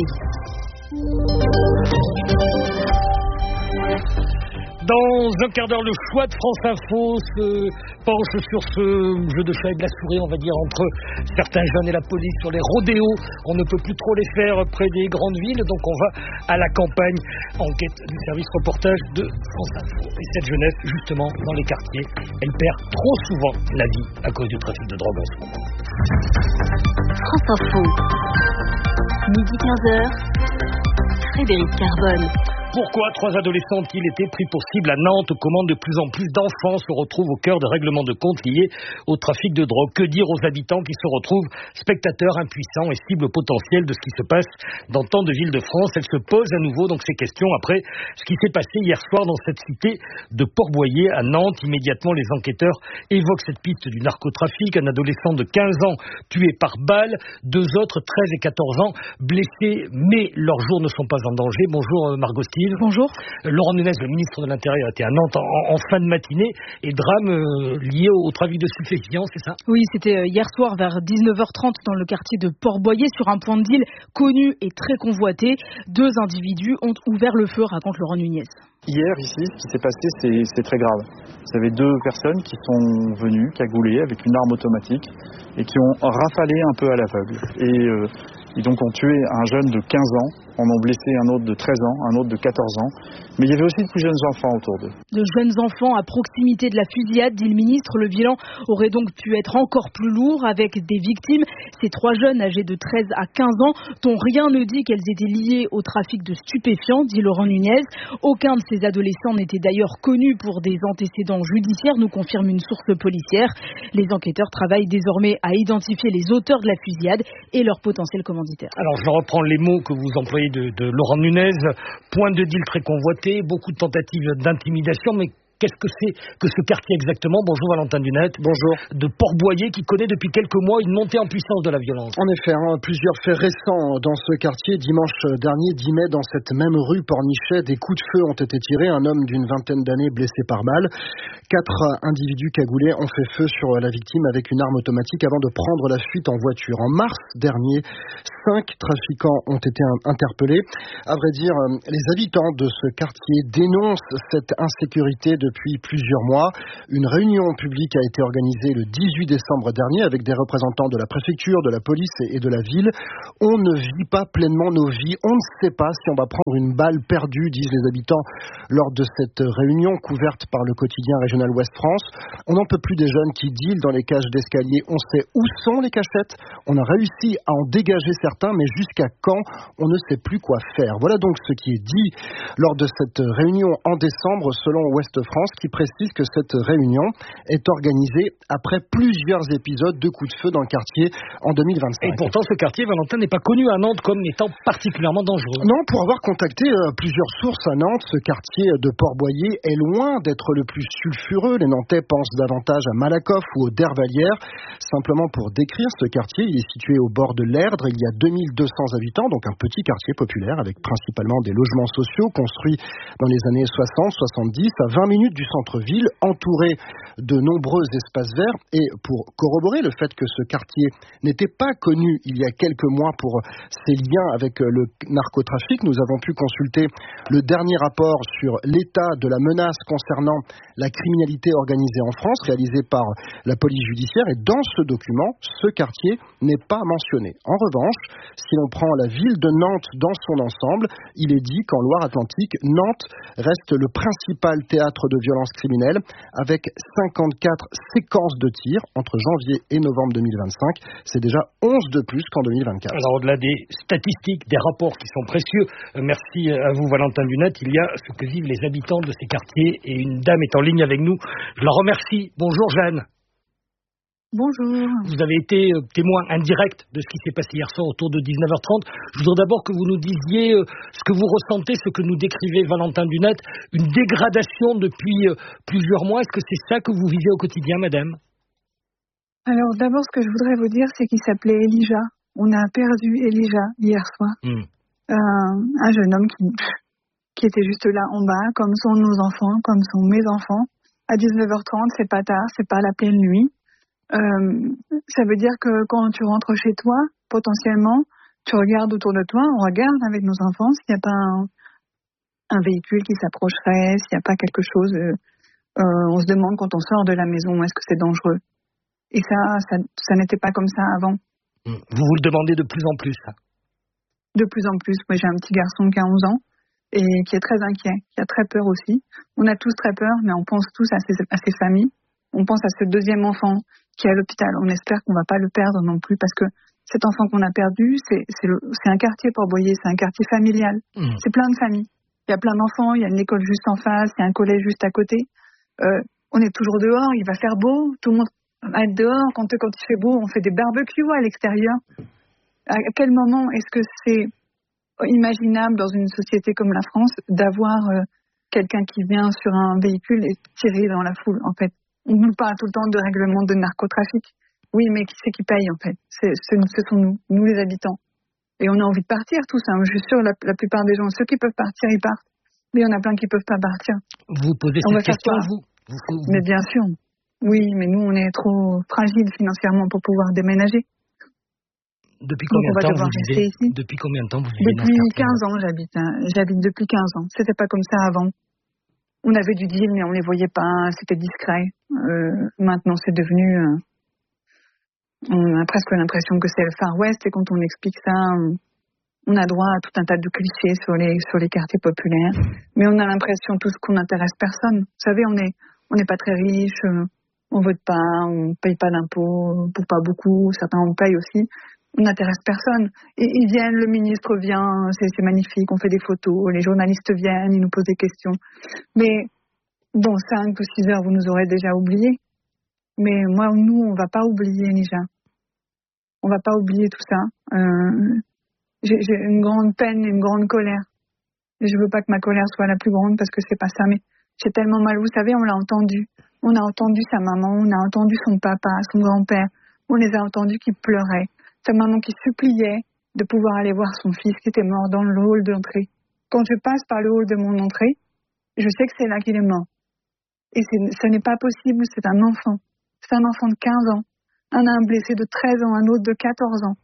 Dans un quart d'heure, le choix de France Info se penche sur ce jeu de chat et de la souris, on va dire, entre certains jeunes et la police sur les rodéos. On ne peut plus trop les faire près des grandes villes, donc on va à la campagne. Enquête du service reportage de France Info. Et cette jeunesse, justement, dans les quartiers, elle perd trop souvent la vie à cause du trafic de drogue en ce moment. France Info, midi 15h, Frédéric Carbone. Pourquoi 3 adolescents ont-ils été pris pour cible à Nantes aux commandes de plus en plus d'enfants se retrouvent au cœur de règlements de compte liés au trafic de drogue? Que dire aux habitants qui se retrouvent spectateurs impuissants et cibles potentielles de ce qui se passe dans tant de villes de France? Elle se pose à nouveau donc ces questions après ce qui s'est passé hier soir dans cette cité de Port-Boyer à Nantes. Immédiatement, les enquêteurs évoquent cette piste du narcotrafic. Un adolescent de 15 ans tué par balle, 2 autres, 13 et 14 ans, blessés, mais leurs jours ne sont pas en danger. Bonjour Margot. Bonjour. Laurent Nunez, le ministre de l'Intérieur, était à Nantes en fin de matinée et drame lié au trafic de stupéfiants, c'est ça? Oui, c'était hier soir vers 19h30 dans le quartier de Port-Boyer sur un point de deal connu et très convoité. 2 individus ont ouvert le feu, raconte Laurent Nunez. Hier, ici, ce qui s'est passé, c'est très grave. Vous avez 2 personnes qui sont venues, cagoulées, avec une arme automatique et qui ont rafalé un peu à l'aveugle. Et donc ont tué un jeune de 15 ans en ont blessé un autre de 13 ans, un autre de 14 ans. Mais il y avait aussi de plus jeunes enfants autour d'eux. De jeunes enfants à proximité de la fusillade, dit le ministre. Le bilan aurait donc pu être encore plus lourd avec des victimes. Ces 3 jeunes âgés de 13 à 15 ans dont rien ne dit qu'elles étaient liées au trafic de stupéfiants, dit Laurent Nunez. Aucun de ces adolescents n'était d'ailleurs connu pour des antécédents judiciaires, nous confirme une source policière. Les enquêteurs travaillent désormais à identifier les auteurs de la fusillade et leurs potentiels commanditaires. Alors je reprends les mots que vous employez de Laurent Nunez. Point de deal très convoité, beaucoup de tentatives d'intimidation, mais qu'est-ce que c'est que ce quartier exactement? Bonjour Valentin Dunette. Bonjour. De Port-Boyer qui connaît depuis quelques mois une montée en puissance de la violence. En effet, plusieurs faits récents dans ce quartier. Dimanche dernier, 10 mai, dans cette même rue Pornichet, des coups de feu ont été tirés. Un homme d'une vingtaine d'années blessé par balle. 4 individus cagoulés ont fait feu sur la victime avec une arme automatique avant de prendre la fuite en voiture. En mars dernier, 5 trafiquants ont été interpellés. À vrai dire, les habitants de ce quartier dénoncent cette insécurité depuis plusieurs mois. Une réunion publique a été organisée le 18 décembre dernier avec des représentants de la préfecture, de la police et de la ville. On ne vit pas pleinement nos vies. On ne sait pas si on va prendre une balle perdue, disent les habitants lors de cette réunion couverte par le quotidien régional Ouest France. On n'en peut plus des jeunes qui dealent dans les cages d'escalier. On sait où sont les cachettes. On a réussi à en dégager certains, mais jusqu'à quand, on ne sait plus quoi faire. Voilà donc ce qui est dit lors de cette réunion en décembre selon Ouest France, qui précise que cette réunion est organisée après plusieurs épisodes de coups de feu dans le quartier en 2025. Et pourtant, ce quartier, Valentin, n'est pas connu à Nantes comme étant particulièrement dangereux. Non, pour avoir contacté plusieurs sources à Nantes, ce quartier de Port-Boyer est loin d'être le plus sulfureux. Les Nantais pensent davantage à Malakoff ou au Dervalière. Simplement pour décrire ce quartier, il est situé au bord de l'Erdre. Il y a 2200 habitants, donc un petit quartier populaire avec principalement des logements sociaux construits dans les années 60-70 à 20 minutes du centre-ville, entouré de nombreux espaces verts. Et pour corroborer le fait que ce quartier n'était pas connu il y a quelques mois pour ses liens avec le narcotrafic, nous avons pu consulter le dernier rapport sur l'état de la menace concernant la criminalité organisée en France, réalisé par la police judiciaire. Et dans ce document, ce quartier n'est pas mentionné. En revanche, si l'on prend la ville de Nantes dans son ensemble, il est dit qu'en Loire-Atlantique, Nantes reste le principal théâtre de violence criminelle avec 54 séquences de tirs entre janvier et novembre 2025. C'est déjà 11 de plus qu'en 2024. Alors au-delà des statistiques, des rapports qui sont précieux, merci à vous Valentin Dunette, il y a ce que vivent les habitants de ces quartiers et une dame est en ligne avec nous. Je la remercie. Bonjour Jeanne. Bonjour. Vous avez été témoin indirect de ce qui s'est passé hier soir autour de 19h30. Je voudrais d'abord que vous nous disiez ce que vous ressentez, ce que nous décrivait Valentin Dunette, une dégradation depuis plusieurs mois. Est-ce que c'est ça que vous vivez au quotidien, madame? Alors d'abord, ce que je voudrais vous dire, c'est qu'il s'appelait Elijah. On a perdu Elijah hier soir. Un jeune homme qui était juste là en bas, comme sont nos enfants, comme sont mes enfants. À 19h30, c'est pas tard, c'est pas la pleine nuit. Ça veut dire que quand tu rentres chez toi, potentiellement, tu regardes autour de toi, on regarde avec nos enfants s'il n'y a pas un véhicule qui s'approcherait, s'il n'y a pas quelque chose, on se demande quand on sort de la maison, est-ce que c'est dangereux? Et ça n'était pas comme ça avant. Vous vous le demandez de plus en plus, ça? De plus en plus. Moi, j'ai un petit garçon qui a 11 ans et qui est très inquiet, qui a très peur aussi. On a tous très peur, mais on pense tous à ses familles. On pense à ce deuxième enfant qui est à l'hôpital. On espère qu'on ne va pas le perdre non plus parce que cet enfant qu'on a perdu, c'est un quartier Port-Boyer, c'est un quartier familial. C'est plein de familles. Il y a plein d'enfants, il y a une école juste en face, il y a un collège juste à côté. On est toujours dehors, il va faire beau, tout le monde va être dehors. Quand il fait beau, on fait des barbecues à l'extérieur. À quel moment est-ce que c'est imaginable dans une société comme la France d'avoir quelqu'un qui vient sur un véhicule et tirer dans la foule, en fait? On nous parle tout le temps de règlement de narcotrafic. Oui, mais qui c'est qui paye, en fait? Ce sont nous les habitants. Et on a envie de partir, tous. Je suis sûre, la plupart des gens, ceux qui peuvent partir, ils partent. Mais il y en a plein qui ne peuvent pas partir. Vous posez cette question, vous? Mais bien sûr. Oui, mais nous, on est trop fragiles financièrement pour pouvoir déménager. Depuis combien de temps vous vivez ici? Depuis combien de temps vous vivez Depuis 15 ans, j'habite. J'habite depuis 15 ans. C'était pas comme ça avant. On avait du deal, mais on les voyait pas, c'était discret. Maintenant, c'est devenu... on a presque l'impression que c'est le Far West, et quand on explique ça, On a droit à tout un tas de clichés sur les quartiers populaires, mais on a l'impression tous qu'on n'intéresse personne. Vous savez, on n'est pas très riche, on vote pas, on paye pas d'impôts, pour pas beaucoup, certains en payent aussi. On n'intéresse personne. Et ils viennent, le ministre vient, c'est magnifique, on fait des photos, les journalistes viennent, ils nous posent des questions. Mais bon, 5 ou 6 heures, vous nous aurez déjà oubliés. Mais nous, on va pas oublier, Nija. On va pas oublier tout ça. J'ai une grande peine et une grande colère. Et je veux pas que ma colère soit la plus grande parce que c'est pas ça, mais j'ai tellement mal. Vous savez, on l'a entendu. On a entendu sa maman, on a entendu son papa, son grand-père. On les a entendus qui pleuraient. Sa maman qui suppliait de pouvoir aller voir son fils qui était mort dans le hall d'entrée. Quand je passe par le hall de mon entrée, je sais que c'est là qu'il est mort. Et ce n'est pas possible, c'est un enfant. C'est un enfant de 15 ans. Un blessé de 13 ans, un autre de 14 ans.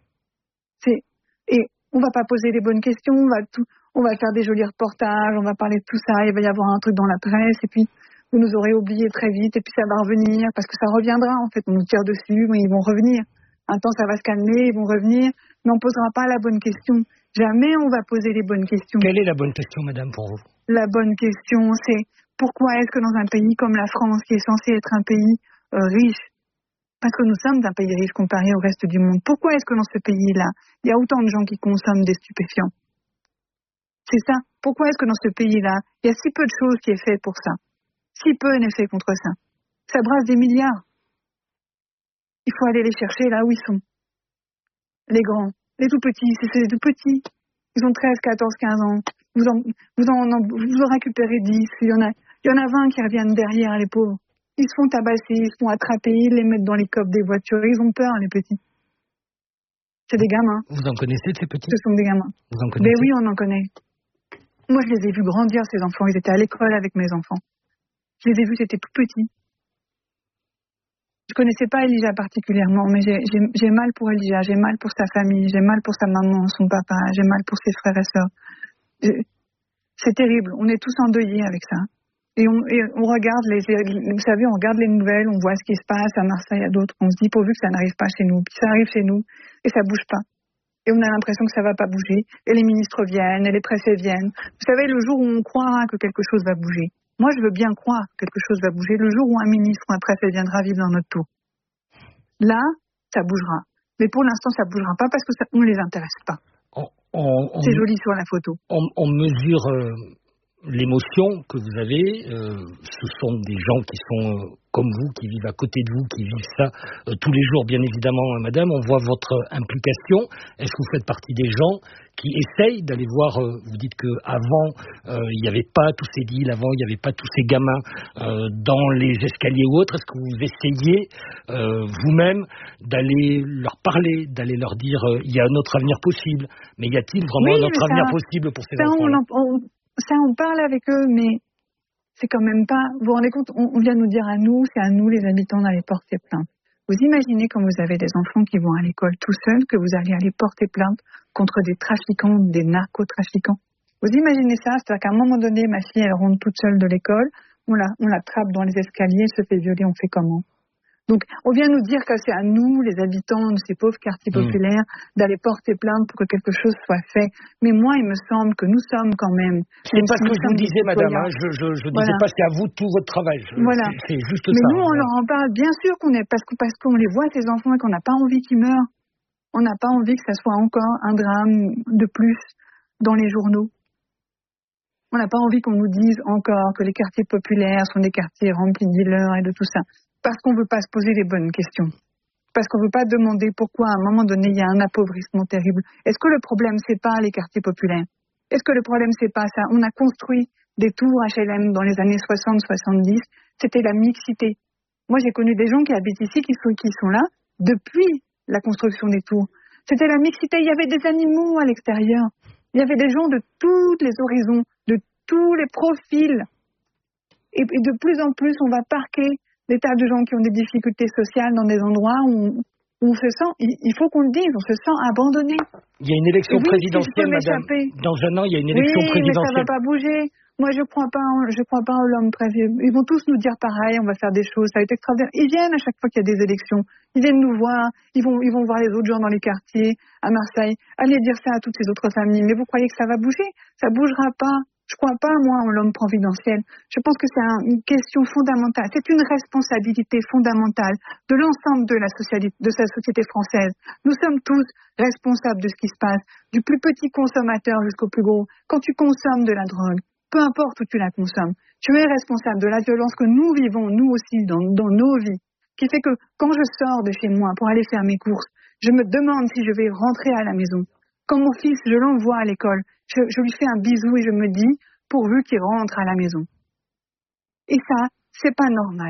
Et on va pas poser les bonnes questions, on va faire des jolis reportages, on va parler de tout ça, il va y avoir un truc dans la presse, et puis vous nous aurez oublié très vite, et puis ça va revenir, parce que ça reviendra en fait, on nous tire dessus, mais ils vont revenir. Un temps ça va se calmer, ils vont revenir, mais on posera pas la bonne question. Jamais on va poser les bonnes questions. Quelle est la bonne question, madame, pour vous? La bonne question, c'est pourquoi est-ce que dans un pays comme la France, qui est censé être un pays riche, parce que nous sommes un pays riche comparé au reste du monde, pourquoi est-ce que dans ce pays-là, il y a autant de gens qui consomment des stupéfiants? C'est ça. Pourquoi est-ce que dans ce pays-là, il y a si peu de choses qui est fait pour ça? Si peu n'est fait contre ça. Ça brasse des milliards. Il faut aller les chercher là où ils sont. Les grands, les tout petits, c'est les tout petits. Ils ont 13, 14, 15 ans. Vous en récupérez 10. Il y en a 20 qui reviennent derrière, les pauvres. Ils se font tabasser, ils se font attraper, ils les mettent dans les coffres des voitures. Ils ont peur, les petits. C'est des gamins. Vous en connaissez de ces petits? Ce sont des gamins. Vous en connaissez? Ben oui, on en connaît. Moi, je les ai vus grandir, ces enfants. Ils étaient à l'école avec mes enfants. Je les ai vus, c'était tout petit. Je connaissais pas Elijah particulièrement, mais j'ai mal pour Elijah, j'ai mal pour sa famille, j'ai mal pour sa maman, son papa, j'ai mal pour ses frères et sœurs. C'est terrible. On est tous endeuillés avec ça. Et on regarde vous savez, on regarde les nouvelles, on voit ce qui se passe à Marseille, à d'autres. On se dit pourvu que ça n'arrive pas chez nous. Puis ça arrive chez nous et ça bouge pas. Et on a l'impression que ça va pas bouger. Et les ministres viennent, et les préfets viennent. Vous savez, le jour où on croira que quelque chose va bouger. Moi, je veux bien croire que quelque chose va bouger. Le jour où un ministre ou un préfet viendra vivre dans notre tour. Là, ça bougera. Mais pour l'instant, ça bougera pas parce que on les intéresse pas. C'est joli sur la photo. On mesure l'émotion que vous avez. Ce sont des gens qui sont comme vous, qui vivent à côté de vous, qui vivent ça tous les jours, bien évidemment, madame. On voit votre implication. Est-ce que vous faites partie des gens qui essayent d'aller voir, vous dites qu'avant, il n'y avait pas tous ces deals, avant, il n'y avait pas tous ces gamins dans les escaliers ou autres. Est-ce que vous essayez vous-même d'aller leur parler, d'aller leur dire il y a un autre avenir possible, mais y a-t-il vraiment un autre avenir possible pour ces enfants-là? On parle avec eux, mais c'est quand même pas... Vous vous rendez compte, on vient nous dire à nous, c'est à nous les habitants d'aller porter plainte. Vous imaginez quand vous avez des enfants qui vont à l'école tout seuls, que vous allez aller porter plainte contre des trafiquants, des narcotrafiquants. Vous imaginez ça? C'est-à-dire qu'à un moment donné, ma fille, elle rentre toute seule de l'école, on la trappe dans les escaliers, elle se fait violer, on fait comment? Donc, on vient nous dire que c'est à nous, les habitants de ces pauvres quartiers populaires, d'aller porter plainte pour que quelque chose soit fait. Mais moi, il me semble que nous sommes quand même... C'est pas ce que je vous disais, madame. Je disais pas c'est à vous tout votre travail. Voilà. C'est juste mais ça. Mais nous, on leur en parle. Bien sûr qu'on est... Parce qu'on les voit, ces enfants, et qu'on n'a pas envie qu'ils meurent. On n'a pas envie que ça soit encore un drame de plus dans les journaux. On n'a pas envie qu'on nous dise encore que les quartiers populaires sont des quartiers remplis de dealers et de tout ça. Parce qu'on ne veut pas se poser les bonnes questions. Parce qu'on ne veut pas demander pourquoi, à un moment donné, il y a un appauvrissement terrible. Est-ce que le problème, c'est pas les quartiers populaires? Est-ce que le problème, c'est pas ça? On a construit des tours HLM dans les années 60-70. C'était la mixité. Moi, j'ai connu des gens qui habitent ici, qui sont là, depuis la construction des tours. C'était la mixité. Il y avait des animaux à l'extérieur. Il y avait des gens de tous les horizons, de tous les profils. Et de plus en plus, on va parquer des tas de gens qui ont des difficultés sociales dans des endroits où on se sent, il faut qu'on le dise, on se sent abandonné. Il y a une élection présidentielle, madame. Dans un an, il y a une élection présidentielle. Mais ça ne va pas bouger. Moi, je crois pas en l'homme prévisible. Ils vont tous nous dire pareil, on va faire des choses, ça va être extraordinaire. Ils viennent à chaque fois qu'il y a des élections. Ils viennent nous voir, ils vont voir les autres gens dans les quartiers, à Marseille. Allez dire ça à toutes ces autres familles. Mais vous croyez que ça va bouger? Ça bougera pas. Je crois pas, moi, en l'homme providentiel. Je pense que c'est une question fondamentale. C'est une responsabilité fondamentale de l'ensemble de la société française. Nous sommes tous responsables de ce qui se passe, du plus petit consommateur jusqu'au plus gros. Quand tu consommes de la drogue, peu importe où tu la consommes, tu es responsable de la violence que nous vivons, nous aussi, dans nos vies, qui fait que quand je sors de chez moi pour aller faire mes courses, je me demande si je vais rentrer à la maison. Quand mon fils, je l'envoie à l'école, je lui fais un bisou et je me dis, pourvu qu'il rentre à la maison. Et ça, c'est pas normal.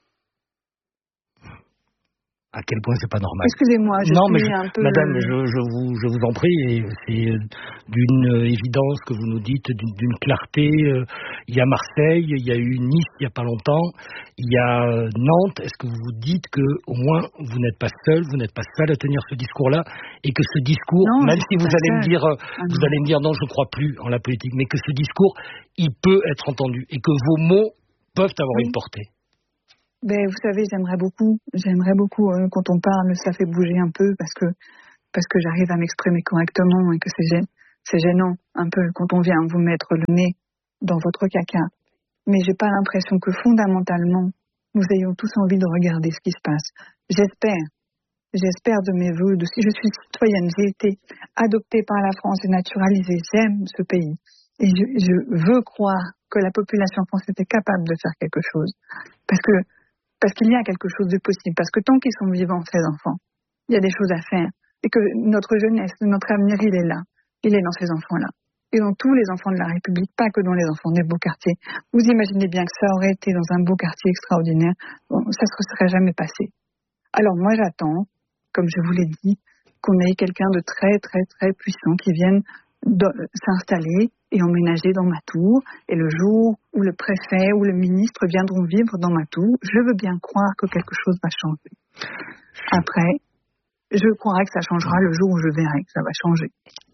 À quel point c'est pas normal. Excusez-moi, Madame, je vous en prie, et c'est d'une évidence que vous nous dites, d'une clarté. Il y a Marseille, il y a eu Nice il y a pas longtemps, il y a Nantes. Est-ce que vous vous dites que au moins vous n'êtes pas seul à tenir ce discours-là, et que ce discours, non, même si vous allez me dire non, je ne crois plus en la politique, mais que ce discours, il peut être entendu et que vos mots peuvent avoir une portée. Ben, vous savez, j'aimerais beaucoup quand on parle, ça fait bouger un peu parce que j'arrive à m'exprimer correctement et que c'est gênant un peu quand on vient vous mettre le nez dans votre caca. Mais j'ai pas l'impression que fondamentalement nous ayons tous envie de regarder ce qui se passe. J'espère de mes voeux, si je suis citoyenne, j'ai été adoptée par la France et naturalisée, j'aime ce pays et je veux croire que la population française est capable de faire quelque chose parce qu'il y a quelque chose de possible, parce que tant qu'ils sont vivants, ces enfants, il y a des choses à faire, et que notre jeunesse, notre avenir, il est là, il est dans ces enfants-là, et dans tous les enfants de la République, pas que dans les enfants des beaux quartiers. Vous imaginez bien que ça aurait été dans un beau quartier extraordinaire, ça ne se serait jamais passé. Alors moi j'attends, comme je vous l'ai dit, qu'on ait quelqu'un de très très très puissant qui vienne s'installer et emménager dans ma tour, et le jour où le préfet ou le ministre viendront vivre dans ma tour, je veux bien croire que quelque chose va changer. Après, je croirai que ça changera le jour où je verrai que ça va changer.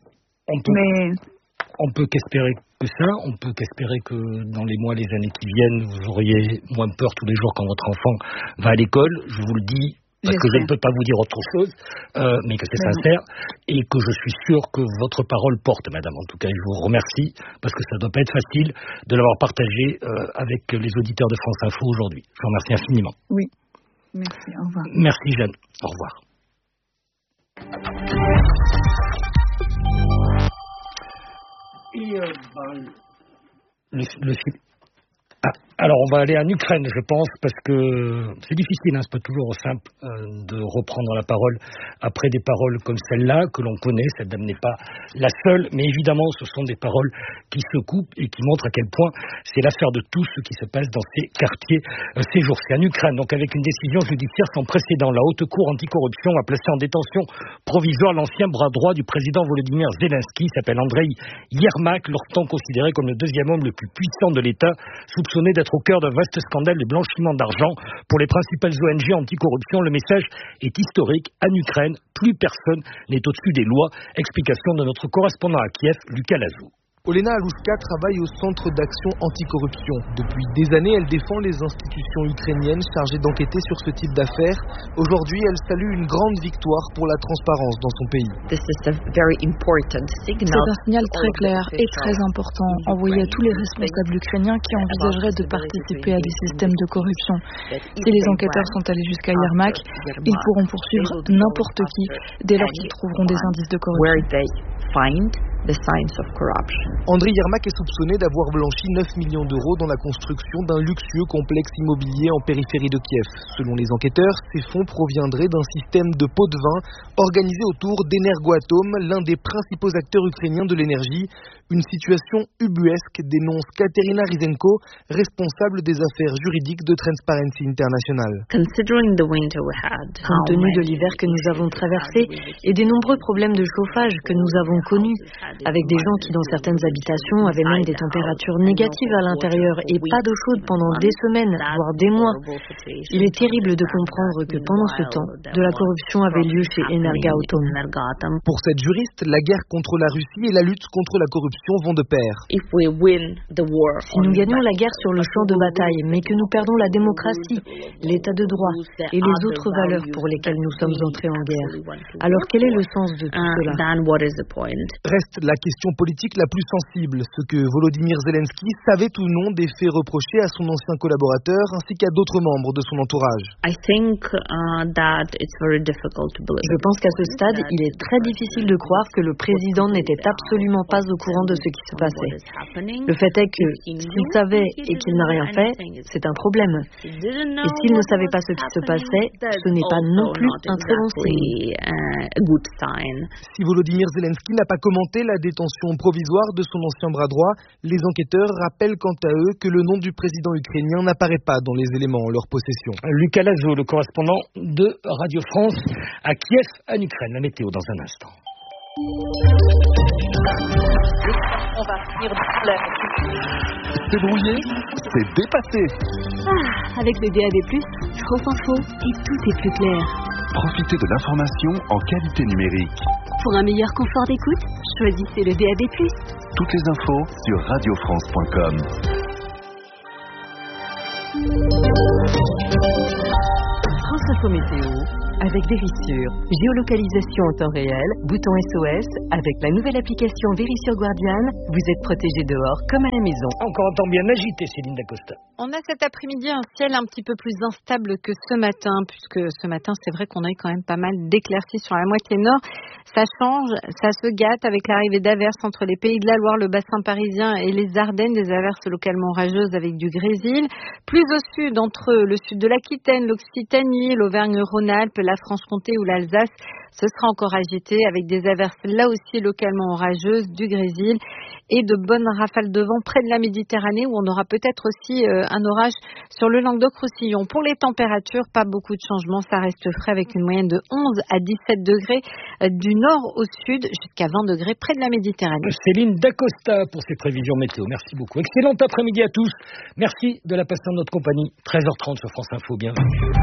On peut qu'espérer que ça, on peut qu'espérer que dans les mois, les années qui viennent, vous auriez moins peur tous les jours quand votre enfant va à l'école. Je vous le dis, parce que je ne peux pas vous dire autre chose, mais que c'est sincère, et que je suis sûr que votre parole porte, madame. En tout cas, je vous remercie, parce que ça ne doit pas être facile de l'avoir partagé avec les auditeurs de France Info aujourd'hui. Je vous remercie infiniment. Oui, merci, au revoir. Merci, Jeanne, au revoir. Alors, on va aller en Ukraine, je pense, parce que c'est difficile, c'est pas toujours simple de reprendre la parole après des paroles comme celle-là, que l'on connaît. Cette dame n'est pas la seule, mais évidemment, ce sont des paroles qui se coupent et qui montrent à quel point c'est l'affaire de tout ce qui se passe dans ces quartiers ces jours-ci. En Ukraine, donc avec une décision judiciaire sans précédent, la Haute Cour anticorruption a placé en détention provisoire l'ancien bras droit du président Volodymyr Zelensky, s'appelle Andrei Yermak, longtemps considéré comme le deuxième homme le plus puissant de l'État, soupçonné d'être au cœur d'un vaste scandale de blanchiment d'argent. Pour les principales ONG anticorruption, le message est historique. En Ukraine, plus personne n'est au-dessus des lois. Explication de notre correspondant à Kiev, Lucas Lazou. Olena Alouska travaille au Centre d'action anticorruption. Depuis des années, elle défend les institutions ukrainiennes chargées d'enquêter sur ce type d'affaires. Aujourd'hui, elle salue une grande victoire pour la transparence dans son pays. C'est un signal très clair et très important envoyé à tous les responsables ukrainiens qui envisageraient de participer à des systèmes de corruption. Si les enquêteurs sont allés jusqu'à Yermak, ils pourront poursuivre n'importe qui dès lors qu'ils trouveront des indices de corruption. Andrei Yermak est soupçonné d'avoir blanchi 9 millions d'euros dans la construction d'un luxueux complexe immobilier en périphérie de Kiev. Selon les enquêteurs, ces fonds proviendraient d'un système de pots de vin organisé autour d'Energoatom, l'un des principaux acteurs ukrainiens de l'énergie. Une situation ubuesque, dénonce Katerina Ryzenko, responsable des affaires juridiques de Transparency International. Compte tenu de l'hiver que nous avons traversé et des nombreux problèmes de chauffage que nous avons connus, avec des gens qui dans certaines habitations avaient même des températures négatives à l'intérieur et pas d'eau chaude pendant des semaines, voire des mois. Il est terrible de comprendre que pendant ce temps, de la corruption avait lieu chez Energoatom. Pour cette juriste, la guerre contre la Russie et la lutte contre la corruption solutions vont de pair. Si nous gagnons la guerre sur le champ de bataille, mais que nous perdons la démocratie, l'état de droit et les autres valeurs pour lesquelles nous sommes entrés en guerre, alors quel est le sens de tout cela? Reste la question politique la plus sensible, ce que Volodymyr Zelensky savait ou non des faits reprochés à son ancien collaborateur ainsi qu'à d'autres membres de son entourage. Je pense qu'à ce stade, il est très difficile de croire que le président n'était absolument pas au courant de ce qui se passait. Le fait est que s'il savait et qu'il n'a rien fait, c'est un problème. Et s'il ne savait pas ce qui se passait, ce n'est pas non plus un très bon signe. Si Volodymyr Zelensky n'a pas commenté la détention provisoire de son ancien bras droit, les enquêteurs rappellent quant à eux que le nom du président ukrainien n'apparaît pas dans les éléments en leur possession. Lucas Lazo, le correspondant de Radio France à Kiev, en Ukraine. La météo dans un instant. On va finir de l'air. C'est brouillé, c'est dépassé. Avec le DAB+, France Info, et tout est plus clair. Profitez de l'information en qualité numérique. Pour un meilleur confort d'écoute, choisissez le DAB+. Toutes les infos sur radiofrance.com. France Info Météo, avec Vérissure. Géolocalisation en temps réel, bouton SOS. Avec la nouvelle application Vérissure Guardian, vous êtes protégé dehors comme à la maison. Encore un temps bien agité, Céline Dacosta. On a cet après-midi un ciel un petit peu plus instable que ce matin, puisque ce matin, c'est vrai qu'on a eu quand même pas mal d'éclaircies sur la moitié nord. Ça change, ça se gâte avec l'arrivée d'averses entre les Pays de la Loire, le bassin parisien et les Ardennes, des averses localement orageuses avec du grésil. Plus au sud, entre le sud de l'Aquitaine, l'Occitanie, l'Auvergne-Rhône-Alpes, la Franche-Comté ou l'Alsace, ce sera encore agité avec des averses là aussi localement orageuses, du grésil et de bonnes rafales de vent près de la Méditerranée où on aura peut-être aussi un orage sur le Languedoc-Roussillon. Pour les températures, pas beaucoup de changements, ça reste frais avec une moyenne de 11 à 17 degrés du nord au sud jusqu'à 20 degrés près de la Méditerranée. Céline Dacosta pour ses prévisions météo. Merci beaucoup. Excellent après-midi à tous. Merci de la passer en notre compagnie. 13h30 sur France Info. Bienvenue.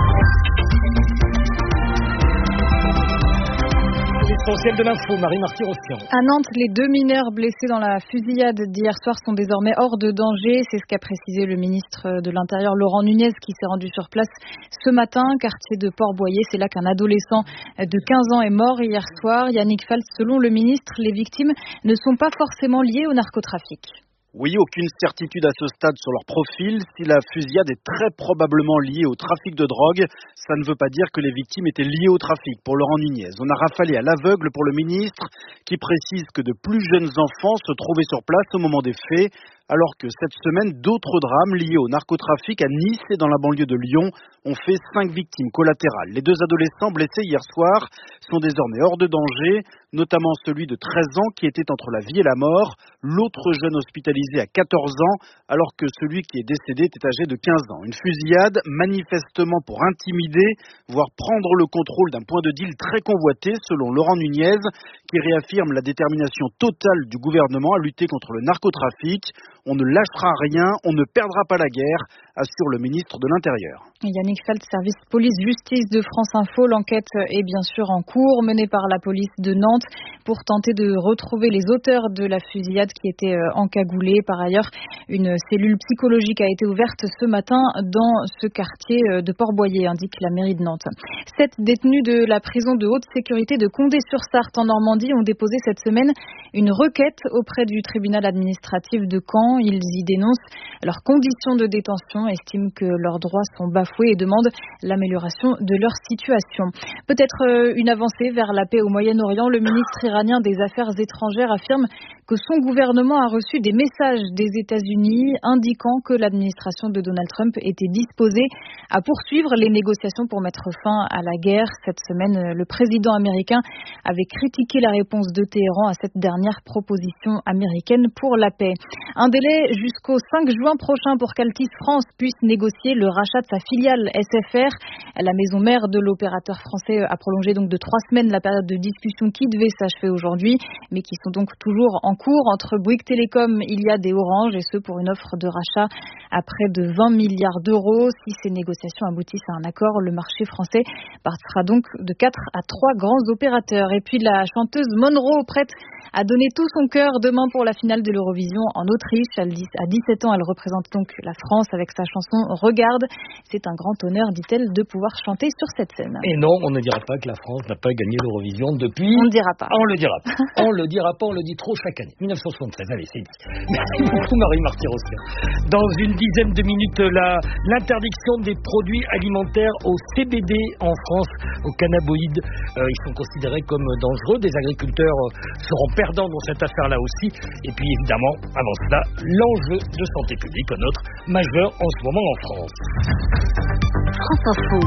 L'essentiel de l'info, Marie Marty-Rossian. À Nantes, les 2 mineurs blessés dans la fusillade d'hier soir sont désormais hors de danger. C'est ce qu'a précisé le ministre de l'Intérieur, Laurent Nunez, qui s'est rendu sur place ce matin, quartier de Port-Boyer. C'est là qu'un adolescent de 15 ans est mort hier soir. Yannick Falt, selon le ministre, les victimes ne sont pas forcément liées au narcotrafic. Oui, aucune certitude à ce stade sur leur profil. Si la fusillade est très probablement liée au trafic de drogue, ça ne veut pas dire que les victimes étaient liées au trafic. Pour Laurent Nunez, on a rafalé à l'aveugle pour le ministre qui précise que de plus jeunes enfants se trouvaient sur place au moment des faits, alors que cette semaine, d'autres drames liés au narcotrafic à Nice et dans la banlieue de Lyon ont fait 5 victimes collatérales. Les 2 adolescents blessés hier soir sont désormais hors de danger, notamment celui de 13 ans qui était entre la vie et la mort, l'autre jeune hospitalisé à 14 ans, alors que celui qui est décédé était âgé de 15 ans. Une fusillade manifestement pour intimider, voire prendre le contrôle d'un point de deal très convoité, selon Laurent Nunez, qui réaffirme la détermination totale du gouvernement à lutter contre le narcotrafic. On ne lâchera rien, on ne perdra pas la guerre, assure le ministre de l'Intérieur. Yannick Falt, service police-justice de France Info. L'enquête est bien sûr en cours, menée par la police de Nantes pour tenter de retrouver les auteurs de la fusillade qui étaient encagoulés. Par ailleurs, une cellule psychologique a été ouverte ce matin dans ce quartier de Port-Boyer, indique la mairie de Nantes. 7 détenus de la prison de haute sécurité de Condé-sur-Sarthe en Normandie ont déposé cette semaine une requête auprès du tribunal administratif de Caen. Ils y dénoncent leurs conditions de détention, estiment que leurs droits sont bafoués et demandent l'amélioration de leur situation. Peut-être une avancée vers la paix au Moyen-Orient. Le ministre iranien des Affaires étrangères affirme que son gouvernement a reçu des messages des États-Unis indiquant que l'administration de Donald Trump était disposée à poursuivre les négociations pour mettre fin à la guerre. Cette semaine, le président américain avait critiqué la réponse de Téhéran à cette dernière proposition américaine pour la paix. Un délai jusqu'au 5 juin prochain pour qu'Altis France puisse négocier le rachat de sa filiale SFR. La maison mère de l'opérateur français a prolongé donc de 3 semaines la période de discussion qui devait s'achever aujourd'hui, mais qui sont donc toujours en en cours entre Bouygues Télécom, Iliad et Orange, et ce pour une offre de rachat à près de 20 milliards d'euros. Si ces négociations aboutissent à un accord, le marché français partira donc de 4 à 3 grands opérateurs. Et puis la chanteuse Monroe, prête à donner tout son cœur demain pour la finale de l'Eurovision en Autriche. À 17 ans, elle représente donc la France avec sa chanson Regarde. C'est un grand honneur, dit-elle, de pouvoir chanter sur cette scène. Et non, on ne dira pas que la France n'a pas gagné l'Eurovision depuis... On ne dira pas. On le dira pas. On le dira pas, on le dit trop chaque année. 1973, allez, c'est dit. Merci beaucoup Marie Marty-Rosser. Dans une dizaine de minutes, l'interdiction des produits alimentaires au CBD en France, aux cannabinoïdes. Ils sont considérés comme dangereux. Des agriculteurs seront perdants dans cette affaire-là aussi. Et puis évidemment, avant cela, l'enjeu de santé publique, un autre majeur en ce moment en France. France Info,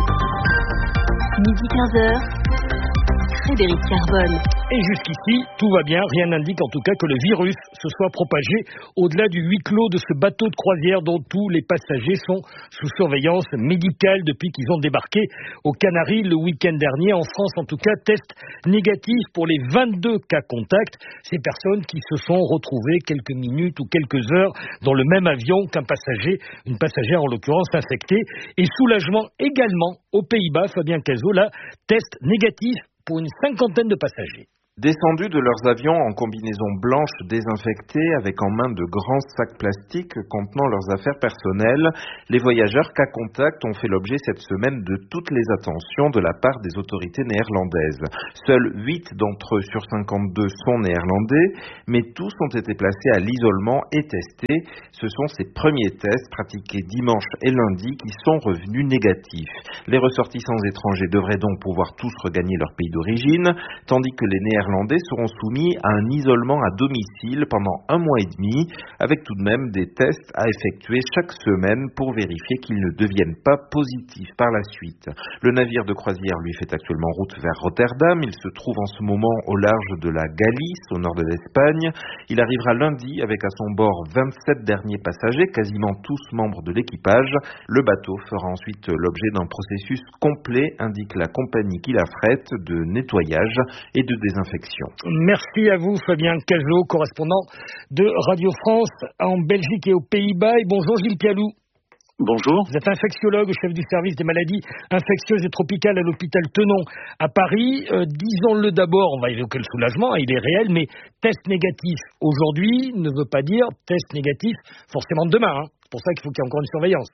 midi 15h. Frédéric Carbone. Et jusqu'ici, tout va bien. Rien n'indique en tout cas que le virus se soit propagé au-delà du huis clos de ce bateau de croisière dont tous les passagers sont sous surveillance médicale depuis qu'ils ont débarqué aux Canaries le week-end dernier. En France, en tout cas, test négatif pour les 22 cas contacts. Ces personnes qui se sont retrouvées quelques minutes ou quelques heures dans le même avion qu'un passager, une passagère en l'occurrence infectée. Et soulagement également aux Pays-Bas, Fabien Cazot, là, test négatif pour une 50aine de passagers. Descendus de leurs avions en combinaison blanche désinfectée avec en main de grands sacs plastiques contenant leurs affaires personnelles, les voyageurs cas contact ont fait l'objet cette semaine de toutes les attentions de la part des autorités néerlandaises. Seuls 8 d'entre eux sur 52 sont néerlandais, mais tous ont été placés à l'isolement et testés. Ce sont ces premiers tests pratiqués dimanche et lundi qui sont revenus négatifs. Les ressortissants étrangers devraient donc pouvoir tous regagner leur pays d'origine, tandis que les Néerlandais seront soumis à un isolement à domicile pendant 1 mois et demi, avec tout de même des tests à effectuer chaque semaine pour vérifier qu'ils ne deviennent pas positifs par la suite. Le navire de croisière lui fait actuellement route vers Rotterdam. Il se trouve en ce moment au large de la Galice, au nord de l'Espagne. Il arrivera lundi avec à son bord 27 derniers passagers, quasiment tous membres de l'équipage. Le bateau fera ensuite l'objet d'un processus complet, indique la compagnie qui l'affrète, de nettoyage et de désinfection. Merci à vous Fabien Cazot, correspondant de Radio France en Belgique et aux Pays-Bas. Et bonjour Gilles Pialou. Bonjour. Vous êtes infectiologue, chef du service des maladies infectieuses et tropicales à l'hôpital Tenon à Paris. Disons-le d'abord, on va évoquer le soulagement, il est réel, mais test négatif aujourd'hui ne veut pas dire test négatif forcément demain. C'est pour ça qu'il faut qu'il y ait encore une surveillance.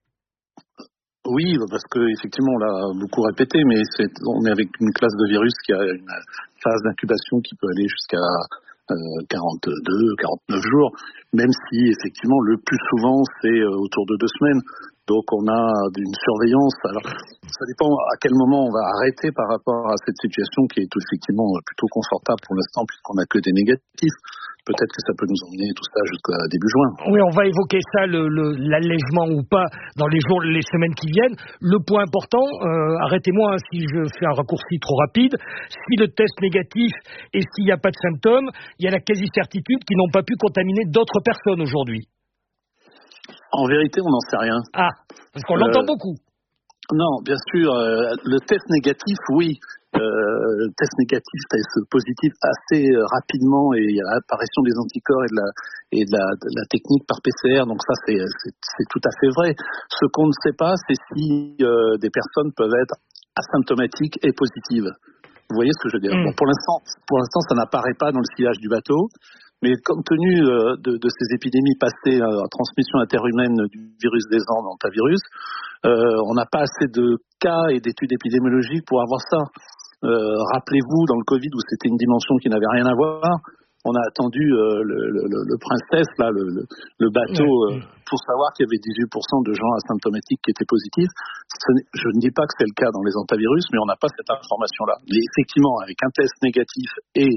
Oui, parce que effectivement, on l'a beaucoup répété, mais on est avec une classe de virus qui a une phase d'incubation qui peut aller jusqu'à 42, 49 jours, même si effectivement le plus souvent c'est autour de 2 semaines. Donc on a une surveillance. Alors ça dépend à quel moment on va arrêter par rapport à cette situation qui est effectivement plutôt confortable pour l'instant puisqu'on n'a que des négatifs. Peut-être que ça peut nous emmener tout ça jusqu'à début juin. Oui, on va évoquer ça, l'allègement ou pas, dans les jours, les semaines qui viennent. Le point important, arrêtez-moi si je fais un raccourci trop rapide, si le test négatif et s'il n'y a pas de symptômes, il y a la quasi-certitude qu'ils n'ont pas pu contaminer d'autres personnes aujourd'hui. En vérité, on n'en sait rien. Ah, parce qu'on l'entend beaucoup. Non, bien sûr, le test négatif, oui. Le test négatif, test positif assez rapidement et il y a l'apparition des anticorps et de la technique par PCR, donc ça c'est tout à fait vrai. Ce qu'on ne sait pas, c'est si des personnes peuvent être asymptomatiques et positives. Vous voyez ce que je veux dire? Bon, pour l'instant, ça n'apparaît pas dans le sillage du bateau. Mais compte tenu de ces épidémies passées à transmission interhumaine du virus des Andes, hantavirus, on n'a pas assez de cas et d'études épidémiologiques pour avoir ça. Rappelez-vous, dans le Covid, où c'était une dimension qui n'avait rien à voir, on a attendu le Princesse, là, le bateau, pour savoir qu'il y avait 18% de gens asymptomatiques qui étaient positifs. Je ne dis pas que c'est le cas dans les hantavirus, mais on n'a pas cette information-là. Mais effectivement, avec un test négatif et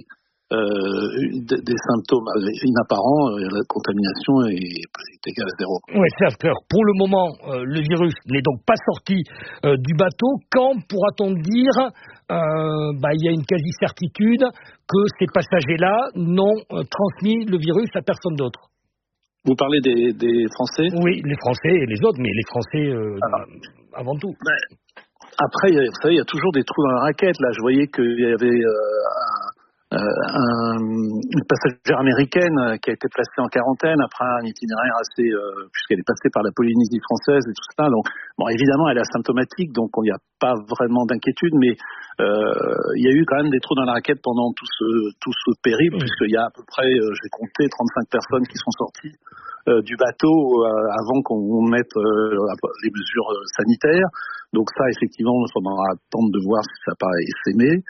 des symptômes inapparents, la contamination est égale à 0. Oui, c'est clair. Pour le moment, le virus n'est donc pas sorti du bateau. Quand pourra-t-on dire il y a une quasi-certitude que ces passagers-là n'ont transmis le virus à personne d'autre? Vous parlez des Français? Oui, les Français et les autres, mais les Français avant tout. Après, vous savez, il y a toujours des trous dans la raquette. Là, je voyais qu'il y avait une passagère américaine qui a été placée en quarantaine après un itinéraire assez, puisqu'elle est passée par la Polynésie française et tout ça. Donc, bon, évidemment, elle est asymptomatique, donc il n'y a pas vraiment d'inquiétude, mais il y a eu quand même des trous dans la raquette pendant tout ce périple, puisqu'il y a à peu près, j'ai compté, 35 personnes qui sont sorties du bateau avant qu'on mette les mesures sanitaires. Donc ça, effectivement, il faudra attendre de voir si ça paraît essaimé.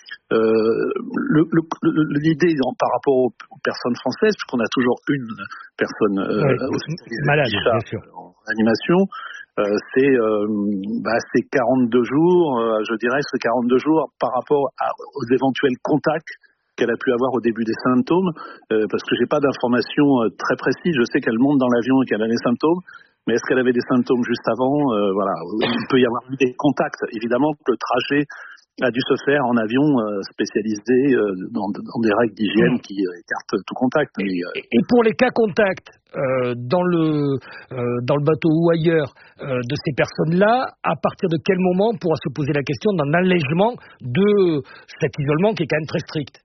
L'idée par rapport aux personnes françaises, puisqu'on a toujours une personne malade, bien sûr, en animation, c'est 42 jours, je dirais, c'est 42 jours par rapport aux éventuels contacts qu'elle a pu avoir au début des symptômes, parce que j'ai pas d'informations très précises. Je sais qu'elle monte dans l'avion et qu'elle a des symptômes, mais est-ce qu'elle avait des symptômes juste avant? Voilà, il peut y avoir eu des contacts. Évidemment, le trajet a dû se faire en avion spécialisé dans des règles d'hygiène qui écartent tout contact. Et pour les cas contacts dans le bateau ou ailleurs de ces personnes-là, à partir de quel moment on pourra se poser la question d'un allègement de cet isolement qui est quand même très strict?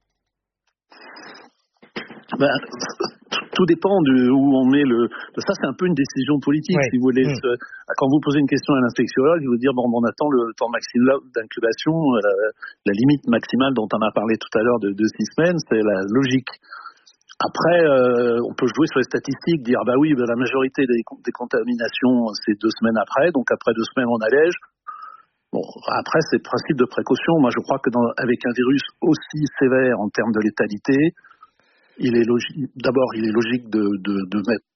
Tout dépend de où on met ça, c'est un peu une décision politique, si vous voulez. Quand vous posez une question à l'infectiologue, il vous dire, on attend le temps maximal d'incubation, la limite maximale dont on a parlé tout à l'heure de 6 semaines, c'est la logique. Après, on peut jouer sur les statistiques, dire, la majorité des contaminations, c'est 2 semaines après, donc après 2 semaines, on allège. Bon, après, c'est le principe de précaution. Moi, je crois que avec un virus aussi sévère en termes de létalité, il est logique de mettre